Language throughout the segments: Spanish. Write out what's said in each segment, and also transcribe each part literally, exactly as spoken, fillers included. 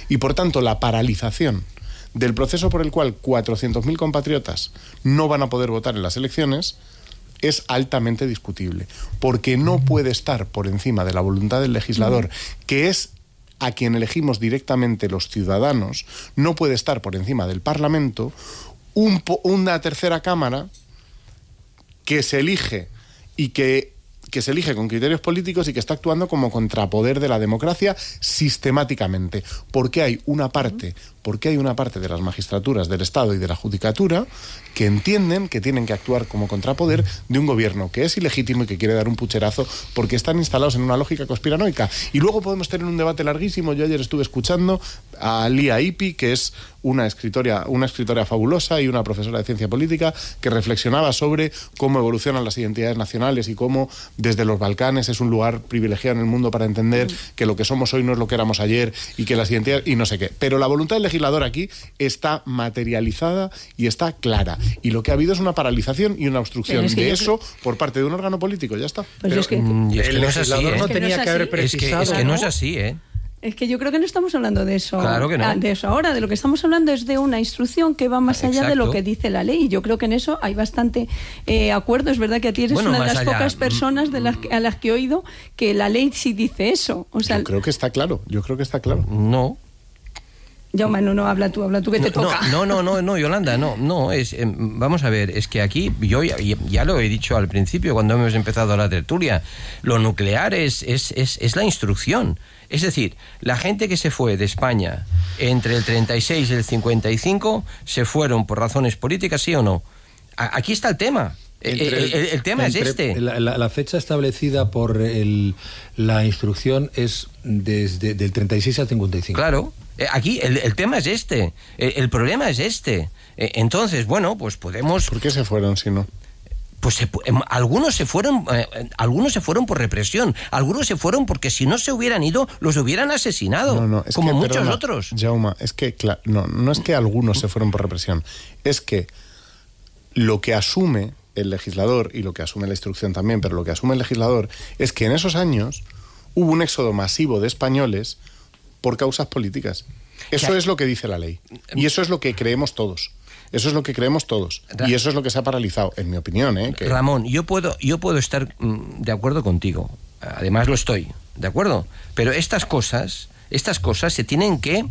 Y por tanto, la paralización del proceso por el cual cuatrocientos mil compatriotas no van a poder votar en las elecciones es altamente discutible, porque no puede estar por encima de la voluntad del legislador, que es a quien elegimos directamente los ciudadanos, no puede estar por encima del Parlamento un, una tercera cámara que se elige y que, que se elige con criterios políticos y que está actuando como contrapoder de la democracia sistemáticamente, porque hay una parte, porque hay una parte de las magistraturas del Estado y de la Judicatura que entienden que tienen que actuar como contrapoder de un gobierno que es ilegítimo y que quiere dar un pucherazo porque están instalados en una lógica conspiranoica. Y luego podemos tener un debate larguísimo. Yo ayer estuve escuchando a Lia Ipi, que es una escritora, una escritora fabulosa y una profesora de ciencia política, que reflexionaba sobre cómo evolucionan las identidades nacionales y cómo desde los Balcanes es un lugar privilegiado en el mundo para entender que lo que somos hoy no es lo que éramos ayer y que las identidades y no sé qué. Pero la voluntad del legislador aquí está materializada y está clara. Y lo que ha habido es una paralización y una obstrucción es de eso creo... por parte de un órgano político, ya está. Pues pero es que, mm, es que el no es así, legislador ¿eh? no es que tenía no es que haber precisado. Es que, es que no es así, ¿eh? Es que yo creo que no estamos hablando de eso. Claro que no. De eso ahora, de lo que estamos hablando es de una instrucción que va más allá Exacto. de lo que dice la ley. Y yo creo que en eso hay bastante eh, acuerdo. Es verdad que a ti eres bueno, una de las allá. pocas personas de las, a las que he oído que la ley sí dice eso. O sea, yo creo que está claro, yo creo que está claro. No. Jaume, no, no, habla tú, habla tú que te no, toca. No, no, no, no, Yolanda, no, no, es, eh, vamos a ver, es que aquí, yo ya, ya lo he dicho al principio cuando hemos empezado la tertulia, lo nuclear es, es, es, es la instrucción. Es decir, la gente que se fue de España entre el treinta y seis y el cincuenta y cinco se fueron por razones políticas, ¿sí o no? A, aquí está el tema. El, el, el, el tema entre, es este. La, la, la fecha establecida por el, la instrucción es desde del treinta y seis al cincuenta y cinco. Claro. Aquí el, el tema es este. El, el problema es este. Entonces, bueno, pues podemos... ¿Por qué se fueron si no? Pues se, algunos se fueron eh, algunos se fueron por represión, algunos se fueron porque si no se hubieran ido los hubieran asesinado, no, no, es como que, muchos perdona, otros. Jaume, es que claro, no, no es que algunos se fueron por represión, es que lo que asume el legislador y lo que asume la instrucción también, pero lo que asume el legislador es que en esos años hubo un éxodo masivo de españoles por causas políticas. Eso es lo que dice la ley y eso es lo que creemos todos. Eso es lo que creemos todos. Y eso es lo que se ha paralizado, en mi opinión, ¿eh? Que... Ramón, yo puedo, yo puedo estar mm, de acuerdo contigo. Además lo estoy, ¿de acuerdo? Pero estas cosas, estas cosas se tienen que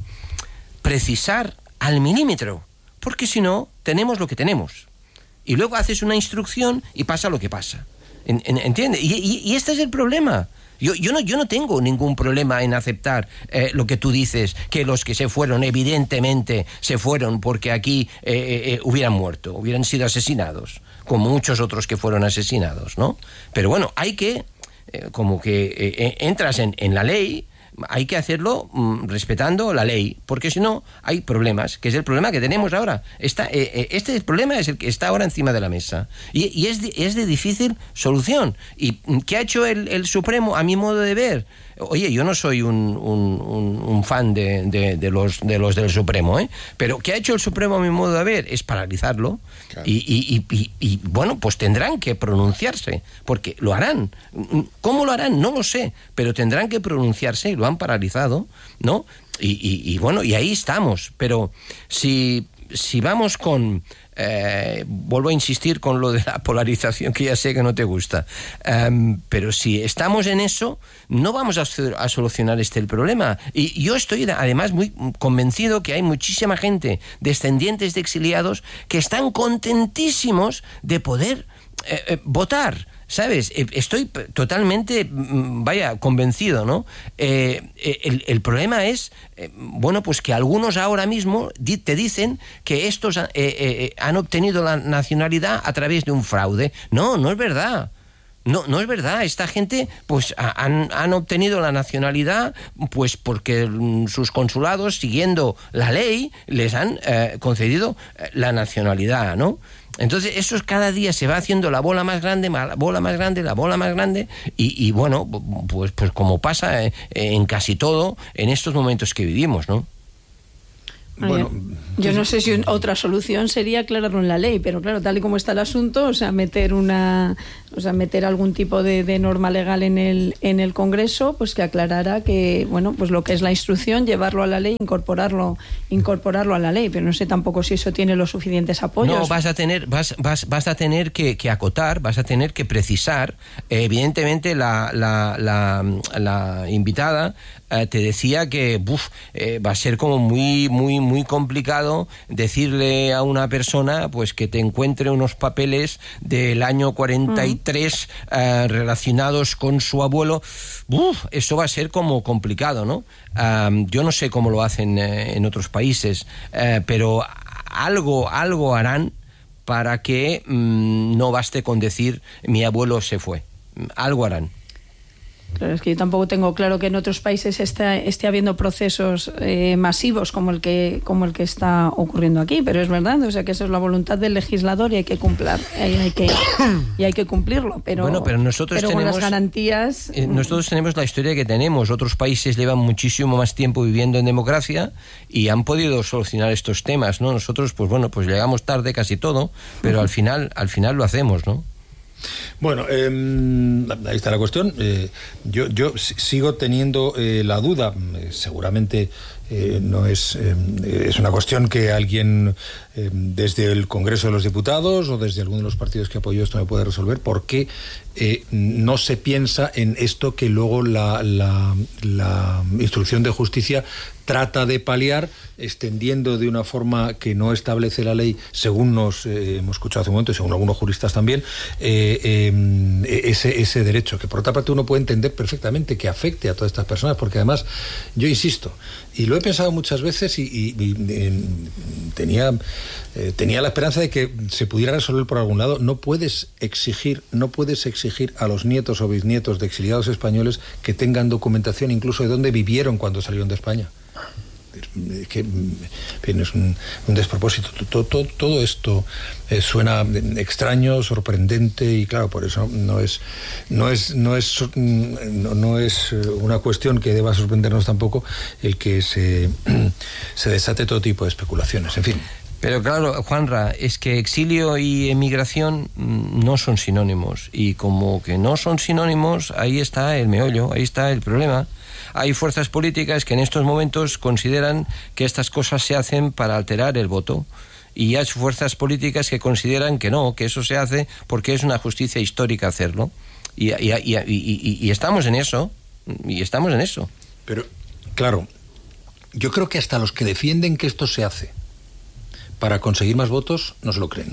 precisar al milímetro. Porque si no, tenemos lo que tenemos. Y luego haces una instrucción y pasa lo que pasa. En, en, ¿Entiendes? Y, y, y este es el problema. Yo, yo, no, yo no tengo ningún problema en aceptar eh, lo que tú dices, que los que se fueron, evidentemente, se fueron porque aquí eh, eh, hubieran muerto, hubieran sido asesinados, como muchos otros que fueron asesinados, ¿no? Pero bueno, hay que, eh, como que eh, entras en, en la ley, hay que hacerlo mm, respetando la ley, porque si no hay problemas, que es el problema que tenemos ahora. Está, eh, este problema es el que está ahora encima de la mesa y, y es, de, es de difícil solución. ¿Y qué ha hecho el, el Supremo, a mi modo de ver? Oye, yo no soy un, un, un, un fan de, de, de, los, de los del Supremo, ¿eh? Pero ¿qué ha hecho el Supremo, a mi modo de ver? Es paralizarlo. Claro. Y, y, y, y, y, bueno, pues tendrán que pronunciarse, porque lo harán. ¿Cómo lo harán? No lo sé, pero tendrán que pronunciarse y lo han paralizado, ¿no? Y, y, y bueno, y ahí estamos. Pero si, si vamos con... Eh, vuelvo a insistir con lo de la polarización, que ya sé que no te gusta, um, pero si estamos en eso, no vamos a, a solucionar este el problema. Y yo estoy además muy convencido que hay muchísima gente, descendientes de exiliados, que están contentísimos de poder eh, eh, votar. ¿Sabes? Estoy totalmente, vaya, convencido, ¿no? Eh, el, el problema es, eh, bueno, pues que algunos ahora mismo di, te dicen que estos eh, eh, han obtenido la nacionalidad a través de un fraude. No, no es verdad. No, no es verdad. Esta gente pues han, han obtenido la nacionalidad pues porque sus consulados, siguiendo la ley, les han eh, concedido la nacionalidad, ¿no? Entonces eso cada día se va haciendo la bola más grande, la bola más grande, la bola más grande y, y bueno, pues, pues como pasa en casi todo en estos momentos que vivimos, ¿no? Bueno, Yo no sé si un, otra solución sería aclararlo en la ley, pero claro, tal y como está el asunto, o sea, meter una, o sea, meter algún tipo de, de norma legal en el en el Congreso, pues que aclarara que, bueno, pues lo que es la instrucción, llevarlo a la ley, incorporarlo, incorporarlo a la ley, pero no sé tampoco si eso tiene los suficientes apoyos. No, vas a tener, vas, vas, vas a tener que, que acotar, vas a tener que precisar. Eh, evidentemente, la, la, la, la invitada eh, te decía que buf, eh, va a ser como muy, muy, muy complicado decirle a una persona pues que te encuentre unos papeles del año cuarenta y tres mm. eh, relacionados con su abuelo. Uf, eso va a ser como complicado, ¿no? Um, yo no sé cómo lo hacen eh, en otros países, eh, pero algo, algo harán para que mmm, no baste con decir mi abuelo se fue. Algo harán. Claro, es que yo tampoco tengo claro que en otros países esté, esté habiendo procesos eh, masivos como el que como el que está ocurriendo aquí, pero es verdad, o sea que eso es la voluntad del legislador y hay que cumplir, hay, hay que y hay que cumplirlo, pero bueno, pero nosotros pero tenemos con las garantías. Eh, nosotros tenemos la historia que tenemos. Otros países llevan muchísimo más tiempo viviendo en democracia y han podido solucionar estos temas, ¿no? Nosotros, pues bueno, pues llegamos tarde casi todo, pero uh-huh. al final, al final lo hacemos, ¿no? Bueno, eh, ahí está la cuestión. Eh, yo, yo sigo teniendo eh, la duda, eh, seguramente eh, no es, eh, es una cuestión que alguien eh, desde el Congreso de los Diputados o desde alguno de los partidos que apoyó esto me puede resolver, por qué eh, no se piensa en esto que luego la, la, la instrucción de justicia trata de paliar, extendiendo de una forma que no establece la ley, según nos eh, hemos escuchado hace un momento y según algunos juristas también, eh, eh, ese, ese derecho, que por otra parte uno puede entender perfectamente que afecte a todas estas personas, porque además, yo insisto, y lo he pensado muchas veces y, y, y eh, tenía, eh, tenía la esperanza de que se pudiera resolver por algún lado. No puedes exigir, no puedes exigir a los nietos o bisnietos de exiliados españoles que tengan documentación incluso de dónde vivieron cuando salieron de España. Que es un, un despropósito. Todo, todo, todo esto eh, suena extraño, sorprendente, y claro, por eso no es no es no es no, no es una cuestión que deba sorprendernos tampoco el que se se desate todo tipo de especulaciones, en fin. Pero claro, Juanra, es que exilio y emigración no son sinónimos, y como que no son sinónimos, ahí está el meollo, ahí está el problema. Hay fuerzas políticas que en estos momentos consideran que estas cosas se hacen para alterar el voto, y hay fuerzas políticas que consideran que no, que eso se hace porque es una justicia histórica hacerlo, y, y, y, y, y, y estamos en eso, y estamos en eso. Pero, claro, yo creo que hasta los que defienden que esto se hace para conseguir más votos no se lo creen.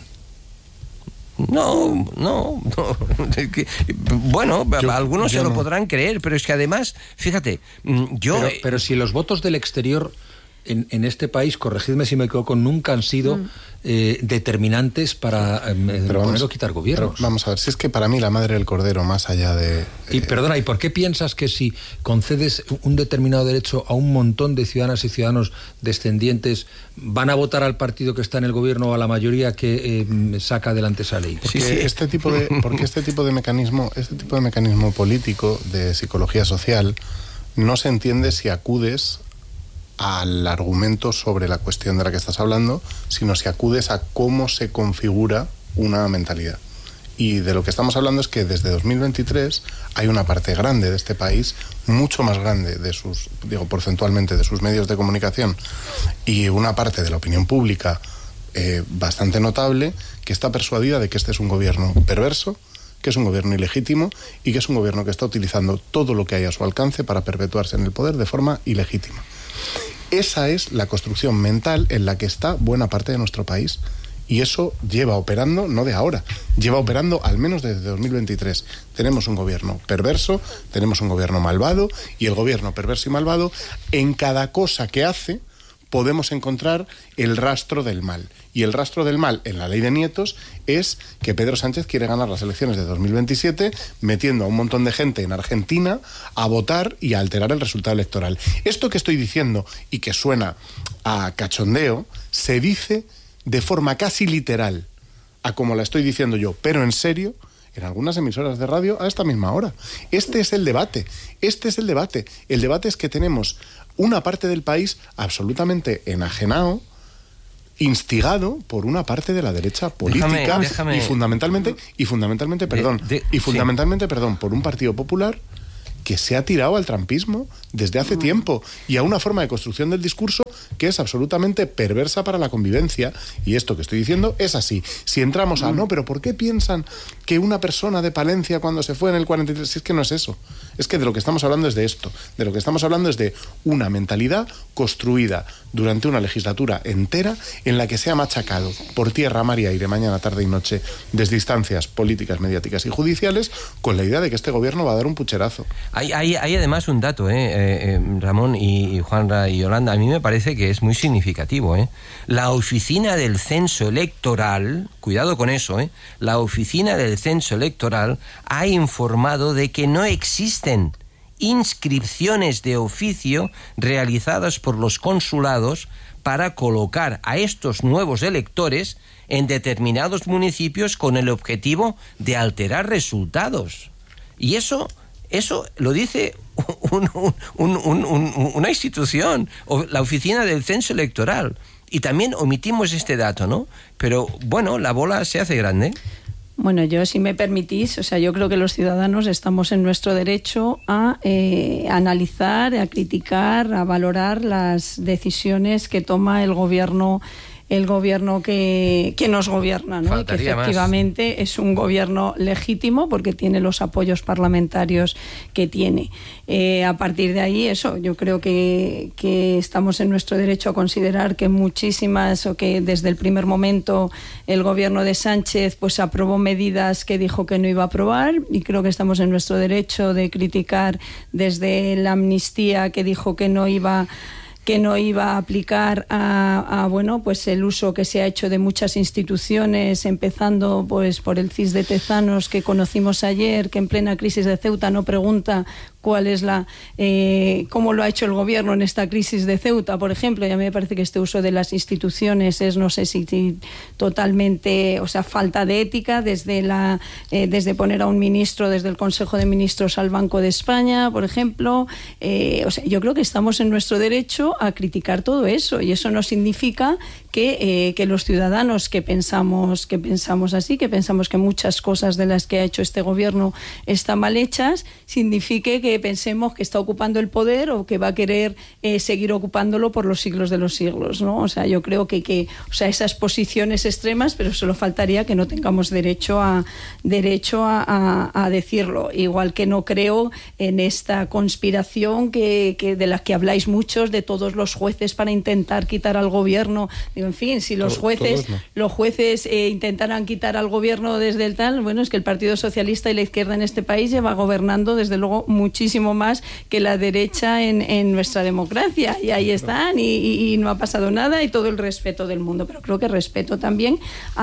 No, no, no. Bueno, yo, algunos yo se lo no. podrán creer, pero es que además, fíjate, yo... Pero, pero si los votos del exterior en, en este país, corregidme si me equivoco, nunca han sido mm. eh, determinantes para eh, pero poner o quitar gobiernos. Pero vamos a ver, si es que para mí la madre del cordero, más allá de... Eh... Y perdona, ¿y por qué piensas que si concedes un determinado derecho a un montón de ciudadanas y ciudadanos descendientes, van a votar al partido que está en el gobierno o a la mayoría que eh, saca adelante esa ley? Porque, sí, sí. Este tipo de, porque este tipo de mecanismo, este tipo de mecanismo político de psicología social no se entiende si acudes al argumento sobre la cuestión de la que estás hablando, sino si acudes a cómo se configura una mentalidad. Y de lo que estamos hablando es que desde dos mil veintitrés hay una parte grande de este país, mucho más grande de sus, digo, porcentualmente de sus medios de comunicación, y una parte de la opinión pública eh, bastante notable, que está persuadida de que este es un gobierno perverso, que es un gobierno ilegítimo y que es un gobierno que está utilizando todo lo que hay a su alcance para perpetuarse en el poder de forma ilegítima. Esa es la construcción mental en la que está buena parte de nuestro país, y eso lleva operando, no de ahora, lleva operando al menos desde dos mil veintitrés. Tenemos un gobierno perverso, tenemos un gobierno malvado, y el gobierno perverso y malvado, en cada cosa que hace podemos encontrar el rastro del mal. Y el rastro del mal en la ley de nietos es que Pedro Sánchez quiere ganar las elecciones de dos mil veintisiete metiendo a un montón de gente en Argentina a votar y a alterar el resultado electoral. Esto que estoy diciendo y que suena a cachondeo, se dice de forma casi literal a como la estoy diciendo yo, pero en serio, en algunas emisoras de radio a esta misma hora. Este es el debate, este es el debate. El debate es que tenemos una parte del país absolutamente enajenado instigado por una parte de la derecha política déjame, déjame. y fundamentalmente y fundamentalmente perdón de, de, y fundamentalmente sí. perdón por un Partido Popular que se ha tirado al trampismo desde hace tiempo y a una forma de construcción del discurso que es absolutamente perversa para la convivencia. Y esto que estoy diciendo es así. Si entramos a, no, pero ¿por qué piensan que una persona de Palencia cuando se fue en el cuarenta y tres? Si es que no es eso. Es que de lo que estamos hablando es de esto. De lo que estamos hablando es de una mentalidad construida durante una legislatura entera en la que se ha machacado por tierra, mar y aire, mañana, tarde y noche, desde instancias políticas, mediáticas y judiciales, con la idea de que este gobierno va a dar un pucherazo. Hay, hay, hay además un dato, ¿eh? Eh, eh, Ramón y, y Juanra y Yolanda, a mí me parece que es muy significativo, ¿eh? La oficina del censo electoral, cuidado con eso, ¿eh? La oficina del censo electoral ha informado de que no existen inscripciones de oficio realizadas por los consulados para colocar a estos nuevos electores en determinados municipios con el objetivo de alterar resultados. Y eso... Eso lo dice un, un, un, un, un, una institución, la oficina del censo electoral. Y también omitimos este dato, ¿no? Pero, bueno, la bola se hace grande. Bueno, yo, si me permitís, o sea, yo creo que los ciudadanos estamos en nuestro derecho a eh, analizar, a criticar, a valorar las decisiones que toma el gobierno el gobierno que, que nos gobierna, ¿no? Y que efectivamente más. Es un gobierno legítimo porque tiene los apoyos parlamentarios que tiene. Eh, a partir de ahí, eso, yo creo que, que estamos en nuestro derecho a considerar que muchísimas, o que desde el primer momento el gobierno de Sánchez pues aprobó medidas que dijo que no iba a aprobar, y creo que estamos en nuestro derecho de criticar desde la amnistía que dijo que no iba que no iba a aplicar a, a bueno pues el uso que se ha hecho de muchas instituciones, empezando pues por el C I S de Tezanos que conocimos ayer, que en plena crisis de Ceuta no pregunta cuál es la eh, cómo lo ha hecho el gobierno en esta crisis de Ceuta, por ejemplo. Y a mí me parece que este uso de las instituciones es, no sé si, si totalmente, o sea, falta de ética, desde la eh, desde poner a un ministro desde el Consejo de Ministros al Banco de España, por ejemplo. Eh, o sea, yo creo que estamos en nuestro derecho a criticar todo eso, y eso no significa que, eh, que los ciudadanos que pensamos que pensamos así, que pensamos que muchas cosas de las que ha hecho este gobierno están mal hechas, signifique que pensemos que está ocupando el poder o que va a querer eh, seguir ocupándolo por los siglos de los siglos, ¿no? O sea, yo creo que, que o sea, esas posiciones extremas, pero solo faltaría que no tengamos derecho a derecho a, a, a decirlo. Igual que no creo en esta conspiración que, que de la que habláis muchos, de todos los jueces para intentar quitar al gobierno. Digo, en fin, si los jueces no. los jueces eh, intentaran quitar al gobierno desde el tal, bueno, es que el Partido Socialista y la izquierda en este país lleva gobernando desde luego muchísimo más que la derecha en, en nuestra democracia, y ahí están, y, y, y no ha pasado nada, y todo el respeto del mundo, pero creo que respeto también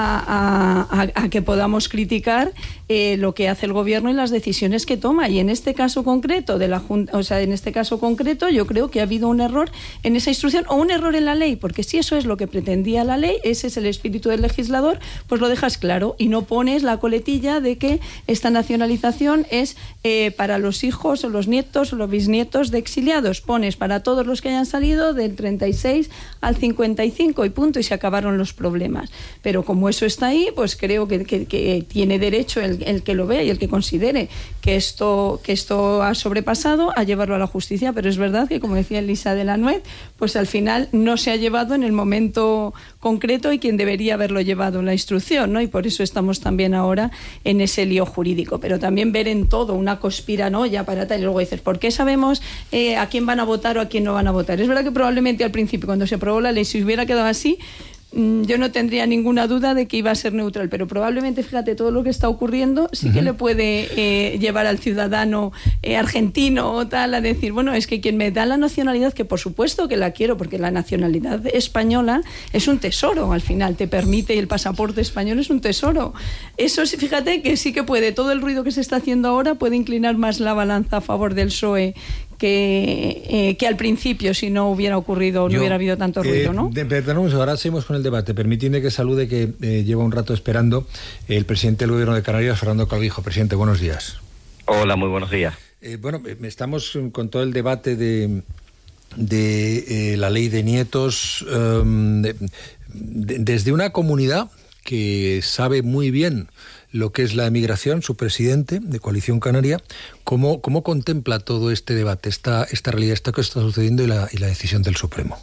a, a, a, a que podamos criticar eh, lo que hace el gobierno y las decisiones que toma, y en este caso concreto de la Junta, o sea, en este caso concreto yo creo que ha habido un error en esa instrucción o un error en la ley, porque si eso es lo que pretendía la ley, ese es el espíritu del legislador, pues lo dejas claro y no pones la coletilla de que esta nacionalización es eh, para los hijos o los nietos o los bisnietos de exiliados. Pones para todos los que hayan salido del treinta y seis al cincuenta y cinco y punto, y se acabaron los problemas. Pero como eso está ahí, pues creo que, que, que tiene derecho el, el que lo vea y el que considere que esto, que esto ha sobrepasado a llevarlo a la justicia. Pero es verdad que, como decía Elisa de la Nuez, pues al final no se ha llevado en el momento concreto y quien debería haberlo llevado en la instrucción, ¿no? Y por eso estamos también ahora en ese lío jurídico. Pero también ver en todo una conspiranoia para tal, y luego dices, ¿por qué sabemos eh, a quién van a votar o a quién no van a votar? Es verdad que probablemente al principio, cuando se aprobó la ley, si hubiera quedado así, yo no tendría ninguna duda de que iba a ser neutral, pero probablemente, fíjate, todo lo que está ocurriendo sí que uh-huh. le puede eh, llevar al ciudadano eh, argentino o tal a decir, bueno, es que quien me da la nacionalidad, que por supuesto que la quiero, porque la nacionalidad española es un tesoro, al final te permite, y el pasaporte español es un tesoro. Eso sí, fíjate que sí que puede, todo el ruido que se está haciendo ahora puede inclinar más la balanza a favor del P S O E que, eh, que al principio, si no hubiera ocurrido, no hubiera habido tanto ruido, eh, ¿no? Perdón, ahora seguimos con el debate. Permitidme que salude, que eh, lleva un rato esperando, el presidente del Gobierno de Canarias, Fernando Calvijo. Presidente, buenos días. Hola, muy buenos días. Eh, bueno, estamos con todo el debate de, de eh, la ley de nietos. Um, de, de, desde una comunidad que sabe muy bien lo que es la emigración, su presidente de Coalición Canaria, ¿cómo, cómo contempla todo este debate, esta, esta realidad, esto que está sucediendo y la, y la decisión del Supremo?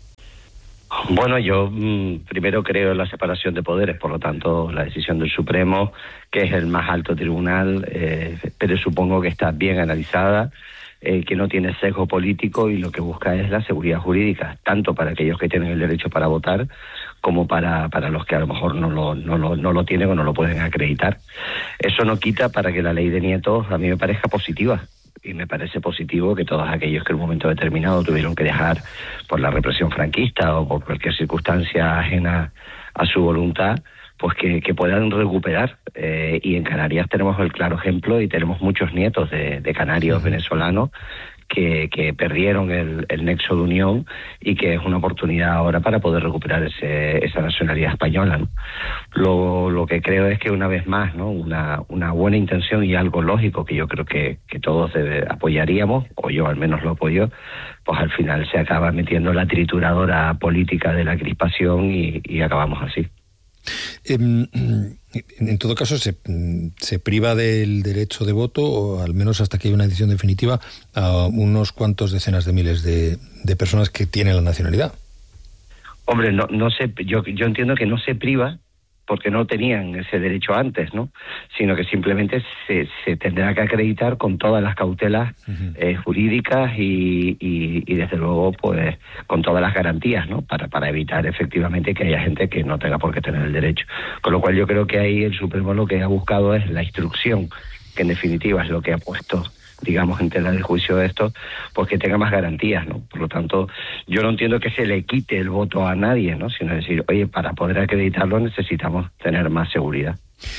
Bueno, yo mmm, primero creo en la separación de poderes, por lo tanto la decisión del Supremo, que es el más alto tribunal, eh, pero supongo que está bien analizada, eh, que no tiene sesgo político y lo que busca es la seguridad jurídica, tanto para aquellos que tienen el derecho para votar como para, para los que a lo mejor no lo, no, lo, no lo tienen o no lo pueden acreditar. Eso no quita para que la ley de nietos a mí me parezca positiva. Y me parece positivo que todos aquellos que en un momento determinado tuvieron que dejar por la represión franquista o por cualquier circunstancia ajena a su voluntad, pues que, que puedan recuperar. Eh, y en Canarias tenemos el claro ejemplo y tenemos muchos nietos de, de canarios venezolanos que, que perdieron el, el nexo de unión y que es una oportunidad ahora para poder recuperar ese, esa nacionalidad española, ¿no? Lo, lo que creo es que una vez más, ¿no? Una, una buena intención y algo lógico que yo creo que, que todos debe, apoyaríamos, o yo al menos lo apoyo, pues al final se acaba metiendo la trituradora política de la crispación y, y acabamos así. En, en todo caso, se, se priva del derecho de voto, o al menos hasta que haya una decisión definitiva, a unos cuantos decenas de miles de, de personas que tienen la nacionalidad. Hombre, no, no sé, yo, yo entiendo que no se priva porque no tenían ese derecho antes, ¿no? Sino que simplemente se, se tendrá que acreditar con todas las cautelas uh-huh. eh, jurídicas y, y, y desde luego pues con todas las garantías, ¿no? Para, para evitar efectivamente que haya gente que no tenga por qué tener el derecho. Con lo cual yo creo que ahí el Supremo lo que ha buscado es la instrucción, que en definitiva es lo que ha puesto, digamos, en tela de juicio de esto, pues que tenga más garantías, ¿no? Por lo tanto, yo no entiendo que se le quite el voto a nadie, ¿no? Sino decir, oye, para poder acreditarlo necesitamos tener más seguridad.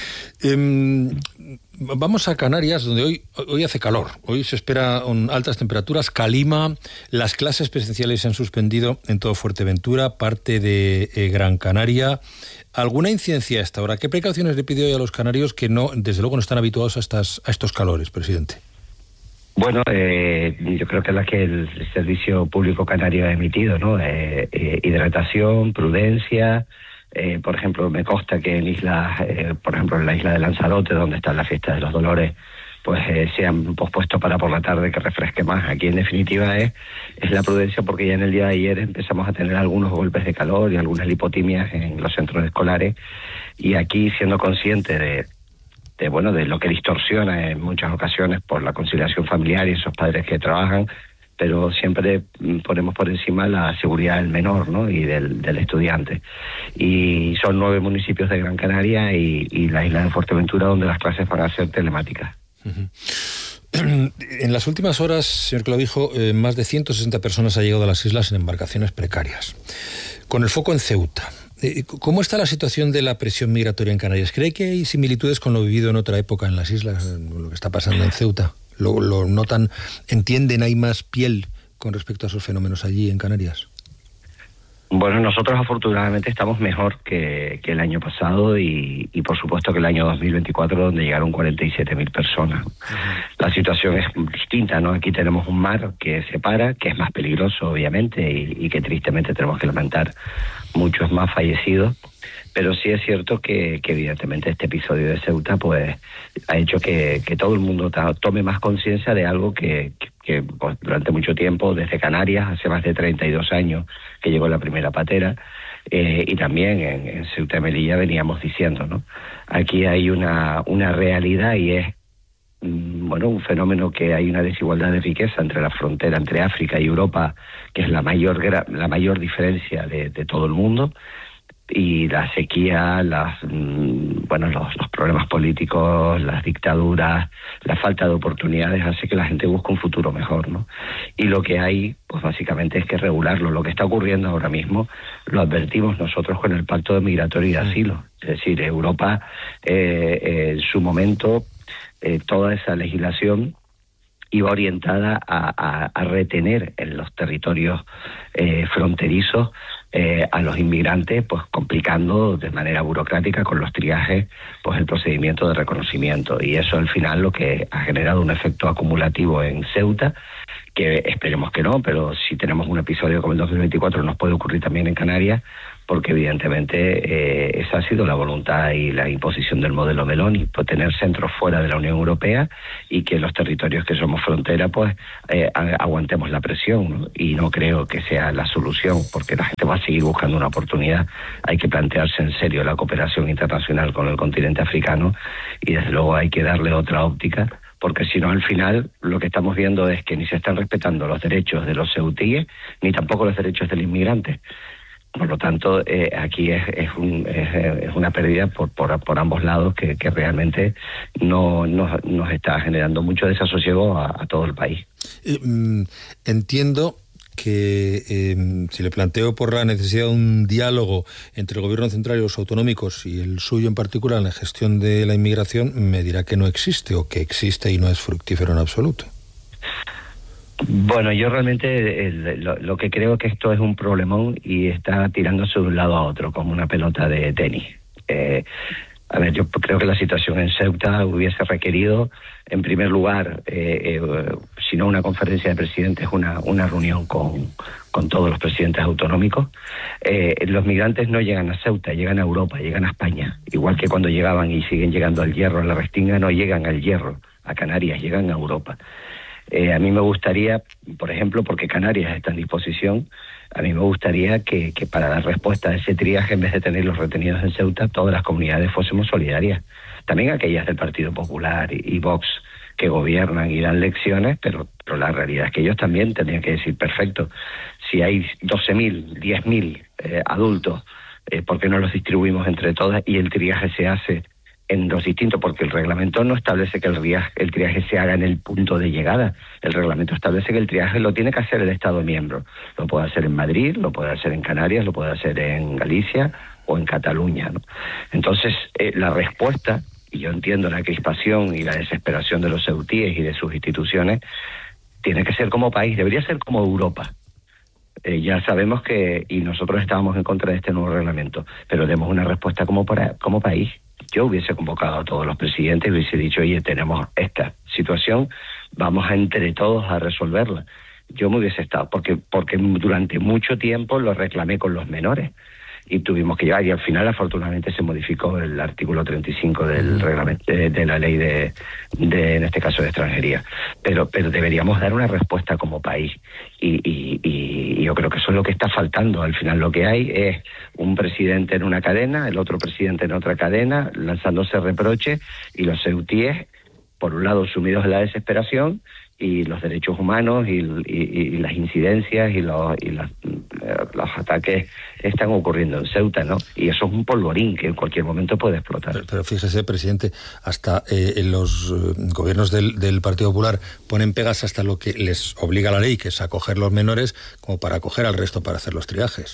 Eh, vamos a Canarias, donde hoy, hoy hace calor. Hoy se espera un, altas temperaturas. Calima, las clases presenciales se han suspendido en todo Fuerteventura, parte de eh, Gran Canaria. ¿Alguna incidencia a esta hora? ¿Qué precauciones le pide hoy a los canarios que no, desde luego no están habituados a, estas, a estos calores, presidente? Bueno, eh, yo creo que es la que el Servicio Público Canario ha emitido, ¿no? Eh, eh, hidratación, prudencia. Eh, por ejemplo, me consta que en islas, eh, por ejemplo, en la isla de Lanzarote, donde está la fiesta de los Dolores, pues eh, se han pospuesto para por la tarde que refresque más. Aquí, en definitiva, es, es la prudencia, porque ya en el día de ayer empezamos a tener algunos golpes de calor y algunas lipotimias en los centros escolares. Y aquí, siendo consciente de De, bueno, de lo que distorsiona en muchas ocasiones por la conciliación familiar y esos padres que trabajan, pero siempre ponemos por encima la seguridad del menor, ¿no? Y del, del estudiante. Y son nueve municipios de Gran Canaria y, y la isla de Fuerteventura donde las clases van a ser telemáticas. Uh-huh. En las últimas horas, señor Clavijo, eh, más de ciento sesenta personas han llegado a las islas en embarcaciones precarias, con el foco en Ceuta. ¿Cómo está la situación de la presión migratoria en Canarias? ¿Cree que hay similitudes con lo vivido en otra época en las islas, lo que está pasando en Ceuta? ¿Lo, lo notan, entienden, hay más piel con respecto a esos fenómenos allí en Canarias? Bueno, nosotros afortunadamente estamos mejor que, que el año pasado y, y por supuesto que el año dos mil veinticuatro, donde llegaron cuarenta y siete mil personas. Uh-huh. La situación es distinta, ¿no? Aquí tenemos un mar que separa, que es más peligroso obviamente y, y que tristemente tenemos que lamentar muchos más fallecidos, pero sí es cierto que, que evidentemente este episodio de Ceuta pues ha hecho que, que todo el mundo tome más conciencia de algo que, que, que pues, durante mucho tiempo, desde Canarias, hace más de treinta y dos años que llegó la primera patera, eh, y también en, en Ceuta y Melilla veníamos diciendo, ¿no? Aquí hay una, una realidad y es bueno, un fenómeno que hay una desigualdad de riqueza entre la frontera entre África y Europa, que es la mayor la mayor diferencia de, de todo el mundo, y la sequía, las bueno los, los problemas políticos, las dictaduras, la falta de oportunidades hace que la gente busque un futuro mejor, ¿no? Y lo que hay, pues básicamente es que regularlo. Lo que está ocurriendo ahora mismo lo advertimos nosotros con el Pacto Migratorio y de Asilo. Es decir, Europa eh, eh, en su momento Eh, toda esa legislación iba orientada a, a, a retener en los territorios eh, fronterizos eh, a los inmigrantes, pues complicando de manera burocrática con los triajes pues el procedimiento de reconocimiento, y eso al final lo que ha generado un efecto acumulativo en Ceuta que esperemos que no, pero si tenemos un episodio como el dos mil veinticuatro nos puede ocurrir también en Canarias, porque evidentemente eh, esa ha sido la voluntad y la imposición del modelo Meloni, por tener centros fuera de la Unión Europea y que los territorios que somos frontera pues eh, aguantemos la presión, ¿no? Y no creo que sea la solución, porque la gente va a seguir buscando una oportunidad. Hay que plantearse en serio la cooperación internacional con el continente africano y desde luego hay que darle otra óptica, porque si no al final lo que estamos viendo es que ni se están respetando los derechos de los ceutíes ni tampoco los derechos del inmigrante. Por lo tanto, eh, aquí es, es, un, es, es una pérdida por, por, por ambos lados que, que realmente no nos, nos está generando mucho desasosiego a, a todo el país. Eh, entiendo que eh, si le planteo por la necesidad de un diálogo entre el gobierno central y los autonómicos y el suyo en particular en la gestión de la inmigración, me dirá que no existe o que existe y no es fructífero en absoluto. Bueno, yo realmente el, lo, lo que creo que esto es un problemón y está tirándose de un lado a otro como una pelota de tenis. Eh, a ver, yo creo que la situación en Ceuta hubiese requerido, en primer lugar, eh, eh, si no una conferencia de presidentes, una, una reunión con, con todos los presidentes autonómicos. Eh, los migrantes no llegan a Ceuta, llegan a Europa, llegan a España. Igual que cuando llegaban y siguen llegando al Hierro, a la Restinga, no llegan al Hierro, a Canarias, llegan a Europa. Eh, a mí me gustaría, por ejemplo, porque Canarias está en disposición, a mí me gustaría que, que para dar respuesta a ese triaje, en vez de tenerlos retenidos en Ceuta, todas las comunidades fuésemos solidarias. También aquellas del Partido Popular y, y Vox que gobiernan y dan lecciones, pero, pero la realidad es que ellos también tendrían que decir, perfecto, si hay doce mil, diez mil eh, adultos, eh, ¿por qué no los distribuimos entre todas y el triaje se hace en los distintos? Porque el reglamento no establece que el triaje, el triaje se haga en el punto de llegada. El reglamento establece que el triaje lo tiene que hacer el Estado miembro. Lo puede hacer en Madrid, lo puede hacer en Canarias, lo puede hacer en Galicia o en Cataluña, ¿no? Entonces, eh, la respuesta, y yo entiendo la crispación y la desesperación de los ceutíes y de sus instituciones, tiene que ser como país, debería ser como Europa. Eh, ya sabemos que, y nosotros estábamos en contra de este nuevo reglamento, pero demos una respuesta como, para, como país. Yo hubiese convocado a todos los presidentes y hubiese dicho, oye, tenemos esta situación, vamos a entre todos a resolverla. Yo me hubiese estado, porque porque durante mucho tiempo lo reclamé con los menores y tuvimos que llevar, y al final afortunadamente se modificó el artículo treinta y cinco del reglamento de, de la ley de, de, en este caso, de extranjería. Pero pero deberíamos dar una respuesta como país y, y, y yo creo que eso es lo que está faltando. Al final lo que hay es un presidente en una cadena, el otro presidente en otra cadena, lanzándose reproches, y los ceutíes, por un lado, sumidos en la desesperación, y los derechos humanos y, y, y las incidencias y, los, y las, los ataques están ocurriendo en Ceuta, ¿no? Y eso es un polvorín que en cualquier momento puede explotar. Pero, pero fíjese, presidente, hasta eh, los eh, gobiernos del, del Partido Popular ponen pegas hasta lo que les obliga la ley, que es acoger los menores, como para acoger al resto para hacer los triajes.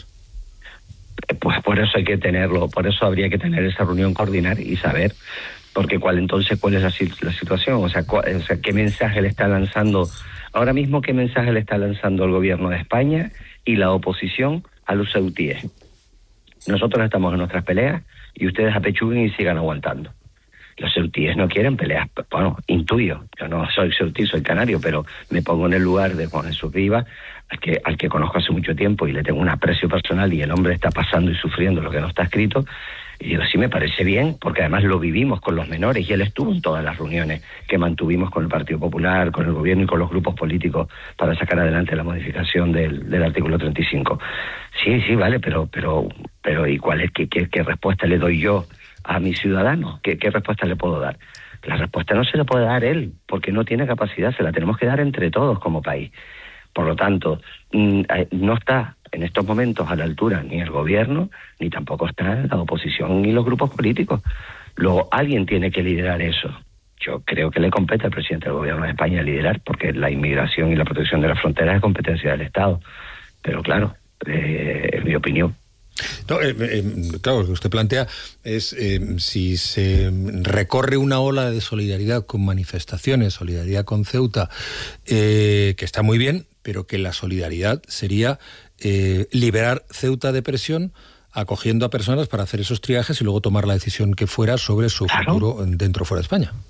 Pues por eso hay que tenerlo, por eso habría que tener esa reunión, coordinar y saber, porque cuál entonces cuál es la, la situación, o sea, cuál, o sea, qué mensaje le está lanzando ahora mismo, qué mensaje le está lanzando el gobierno de España y la oposición a los ceutíes. Nosotros estamos en nuestras peleas y ustedes apechuguen y sigan aguantando. Los ceutíes no quieren peleas. Bueno, intuyo, yo no soy ceutí, soy canario, pero me pongo en el lugar de Juan Jesús Rivas, al que, al que conozco hace mucho tiempo y le tengo un aprecio personal, y el hombre está pasando y sufriendo lo que no está escrito. Y digo, sí, me parece bien, porque además lo vivimos con los menores y él estuvo en todas las reuniones que mantuvimos con el Partido Popular, con el gobierno y con los grupos políticos para sacar adelante la modificación del, del artículo treinta y cinco. Sí, sí, vale, pero pero pero ¿y cuál es qué, qué, qué respuesta le doy yo a mis ciudadanos? ¿Qué, ¿Qué respuesta le puedo dar? La respuesta no se la puede dar él, porque no tiene capacidad, se la tenemos que dar entre todos como país. Por lo tanto, no está en estos momentos a la altura ni el gobierno, ni tampoco está la oposición ni los grupos políticos. Luego, alguien tiene que liderar eso. Yo creo que le compete al presidente del gobierno de España liderar, porque la inmigración y la protección de las fronteras es competencia del Estado. Pero claro, eh, es mi opinión. No, eh, eh, claro, lo que usted plantea es eh, si se recorre una ola de solidaridad con manifestaciones, solidaridad con Ceuta, eh, que está muy bien, pero que la solidaridad sería eh, liberar Ceuta de presión, acogiendo a personas para hacer esos triajes y luego tomar la decisión que fuera sobre su claro. futuro dentro o fuera de España.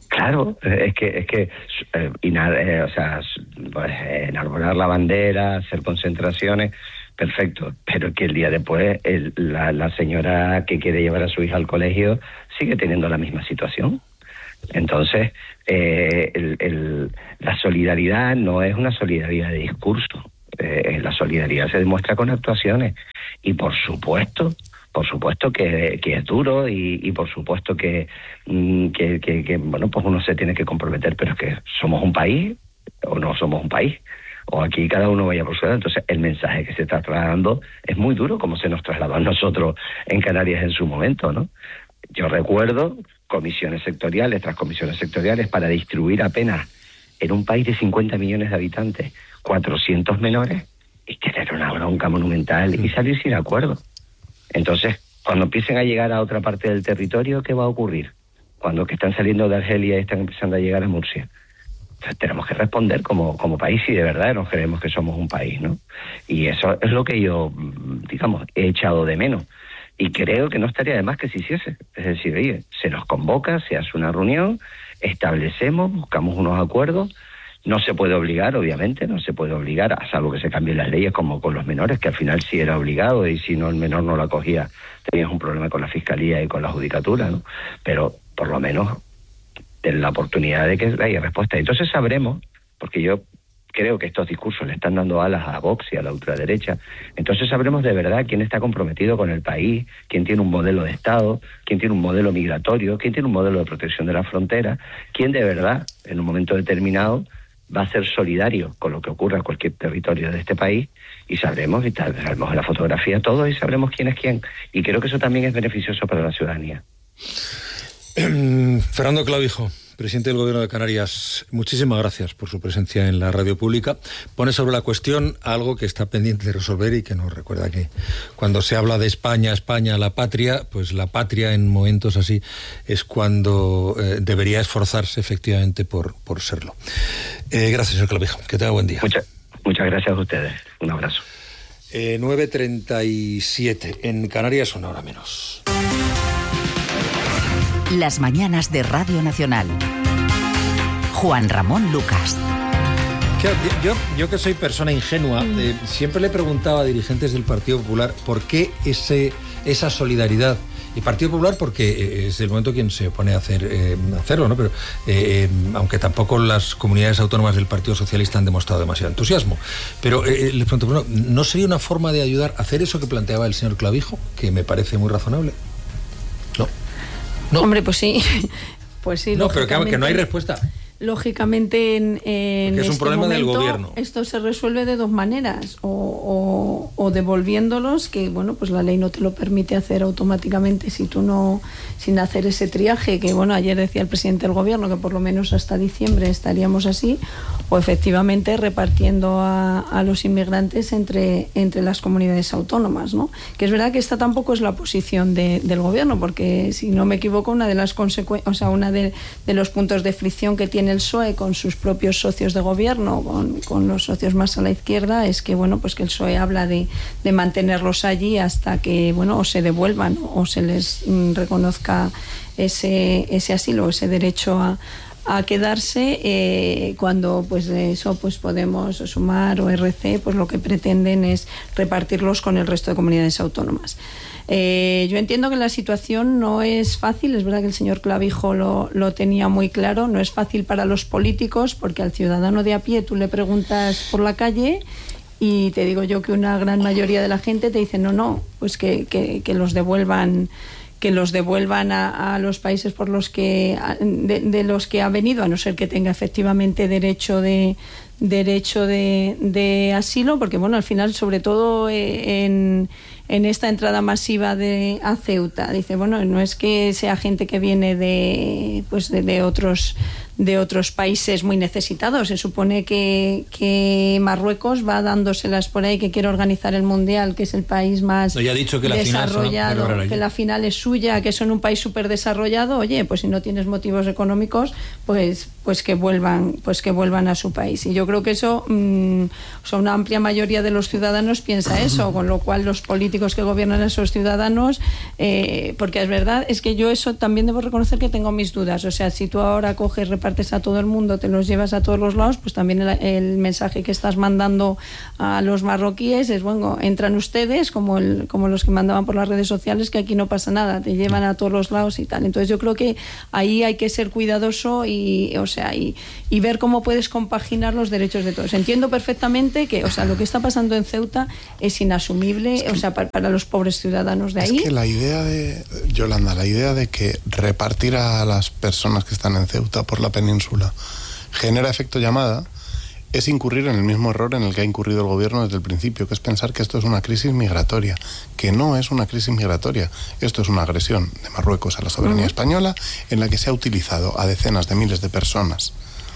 Claro, es que es que eh, inar, eh, o sea, pues, enarbolar la bandera, hacer concentraciones, perfecto, pero que el día después el, la, la señora que quiere llevar a su hija al colegio sigue teniendo la misma situación. Entonces, eh, el, el, la solidaridad no es una solidaridad de discurso, eh, la solidaridad se demuestra con actuaciones y por supuesto, por supuesto que, que es duro y, y por supuesto que, que, que, que, bueno, pues uno se tiene que comprometer, pero es que somos un país o no somos un país, o aquí cada uno vaya por su lado. Entonces el mensaje que se está trasladando es muy duro, como se nos trasladó a nosotros en Canarias en su momento, ¿no? Yo recuerdo comisiones sectoriales tras comisiones sectoriales para distribuir apenas en un país de cincuenta millones de habitantes cuatrocientos menores y tener una bronca monumental y salir sin acuerdo. Entonces, cuando empiecen a llegar a otra parte del territorio, ¿qué va a ocurrir? Cuando que están saliendo de Argelia y están empezando a llegar a Murcia. Entonces, tenemos que responder como, como país si de verdad nos creemos que somos un país, ¿no? Y eso es lo que yo, digamos, he echado de menos. Y creo que no estaría de más que se hiciese. Es decir, oye, se nos convoca, se hace una reunión, establecemos, buscamos unos acuerdos. No se puede obligar, obviamente, no se puede obligar, a salvo que se cambien las leyes como con los menores, que al final sí era obligado y si no el menor no lo acogía, tenías un problema con la fiscalía y con la judicatura, ¿no? Pero por lo menos ten la oportunidad de que haya respuesta. Entonces sabremos, porque yo creo que estos discursos le están dando alas a Vox y a la ultraderecha, entonces sabremos de verdad quién está comprometido con el país, quién tiene un modelo de Estado, quién tiene un modelo migratorio, quién tiene un modelo de protección de la frontera, quién de verdad, en un momento determinado, va a ser solidario con lo que ocurra en cualquier territorio de este país y sabremos, y sabremos la fotografía todo y sabremos quién es quién. Y creo que eso también es beneficioso para la ciudadanía. Fernando Clavijo, presidente del Gobierno de Canarias, muchísimas gracias por su presencia en la radio pública. Pone sobre la cuestión algo que está pendiente de resolver y que nos recuerda que cuando se habla de España, España, la patria, pues la patria en momentos así es cuando eh, debería esforzarse efectivamente por, por serlo. Eh, gracias, señor Clavijo. Que tenga buen día. Muchas, muchas gracias a ustedes. Un abrazo. Eh, nueve treinta y siete. En Canarias una hora menos. Las mañanas de Radio Nacional. Juan Ramón Lucas. Yo, yo, yo que soy persona ingenua, eh, siempre le preguntaba a dirigentes del Partido Popular por qué ese, esa solidaridad. Y Partido Popular porque es el momento quien se pone a hacer eh, hacerlo, ¿no? Pero eh, aunque tampoco las comunidades autónomas del Partido Socialista han demostrado demasiado entusiasmo. Pero eh, les pregunto, bueno, ¿no sería una forma de ayudar a hacer eso que planteaba el señor Clavijo, que me parece muy razonable? No. No. Hombre, pues sí. Pues sí. No, pero claro que no hay respuesta. Lógicamente en, en es un este problema momento, del gobierno. Esto se resuelve de dos maneras, o, o, o devolviéndolos, que bueno, pues la ley no te lo permite hacer automáticamente si tú no, sin hacer ese triaje, que bueno, ayer decía el presidente del gobierno que por lo menos hasta diciembre estaríamos así, o efectivamente repartiendo a, a los inmigrantes entre, entre las comunidades autónomas, ¿no? Que es verdad que esta tampoco es la posición de, del gobierno, porque si no me equivoco, una de las consecuencias, o sea, una de, de los puntos de fricción que tiene el P S O E con sus propios socios de gobierno, con, con los socios más a la izquierda, es que bueno, pues que el P S O E habla de, de mantenerlos allí hasta que bueno, o se devuelvan o se les mm, reconozca ese, ese asilo, ese derecho a, a quedarse, eh, cuando pues eso pues Podemos, Sumar o R C pues lo que pretenden es repartirlos con el resto de comunidades autónomas. Eh, yo entiendo que la situación no es fácil, es verdad que el señor Clavijo lo, lo tenía muy claro, no es fácil para los políticos porque al ciudadano de a pie tú le preguntas por la calle y te digo yo que una gran mayoría de la gente te dice no, no, pues que, que, que los devuelvan que los devuelvan a, a los países por los que de, de los que ha venido, a no ser que tenga efectivamente derecho de derecho de, de asilo, porque bueno, al final, sobre todo eh, en, en esta entrada masiva de a Ceuta, dice, bueno, no es que sea gente que viene de pues de, de otros de otros países muy necesitados. Se supone que, que Marruecos va dándoselas por ahí, que quiere organizar el Mundial, que es el país más no, ya ha dicho que la desarrollado, final que la final es suya, que son un país súper desarrollado. Oye, pues si no tienes motivos económicos, pues, pues que vuelvan, pues que vuelvan a su país. Y yo creo que eso, mmm, o sea, una amplia mayoría de los ciudadanos piensa eso, con lo cual los políticos que gobiernan a esos ciudadanos, eh, porque es verdad, es que yo eso también debo reconocer que tengo mis dudas. O sea, si tú ahora coges, repartes a todo el mundo, te los llevas a todos los lados, pues también el, el mensaje que estás mandando a los marroquíes es, bueno, entran ustedes como, el, como los que mandaban por las redes sociales, que aquí no pasa nada, te llevan a todos los lados y tal. Entonces yo creo que ahí hay que ser cuidadoso y, o sea, y, y ver cómo puedes compaginar los derechos de todos. Entiendo perfectamente que, o sea, lo que está pasando en Ceuta es inasumible, es que, o sea, para, para los pobres ciudadanos de ahí. Es que la idea de, Yolanda, la idea de que repartir a las personas que están en Ceuta por la península genera efecto llamada es incurrir en el mismo error en el que ha incurrido el gobierno desde el principio, que es pensar que esto es una crisis migratoria, que no es una crisis migratoria. Esto es una agresión de Marruecos a la soberanía uh-huh. española, en la que se ha utilizado a decenas de miles de personas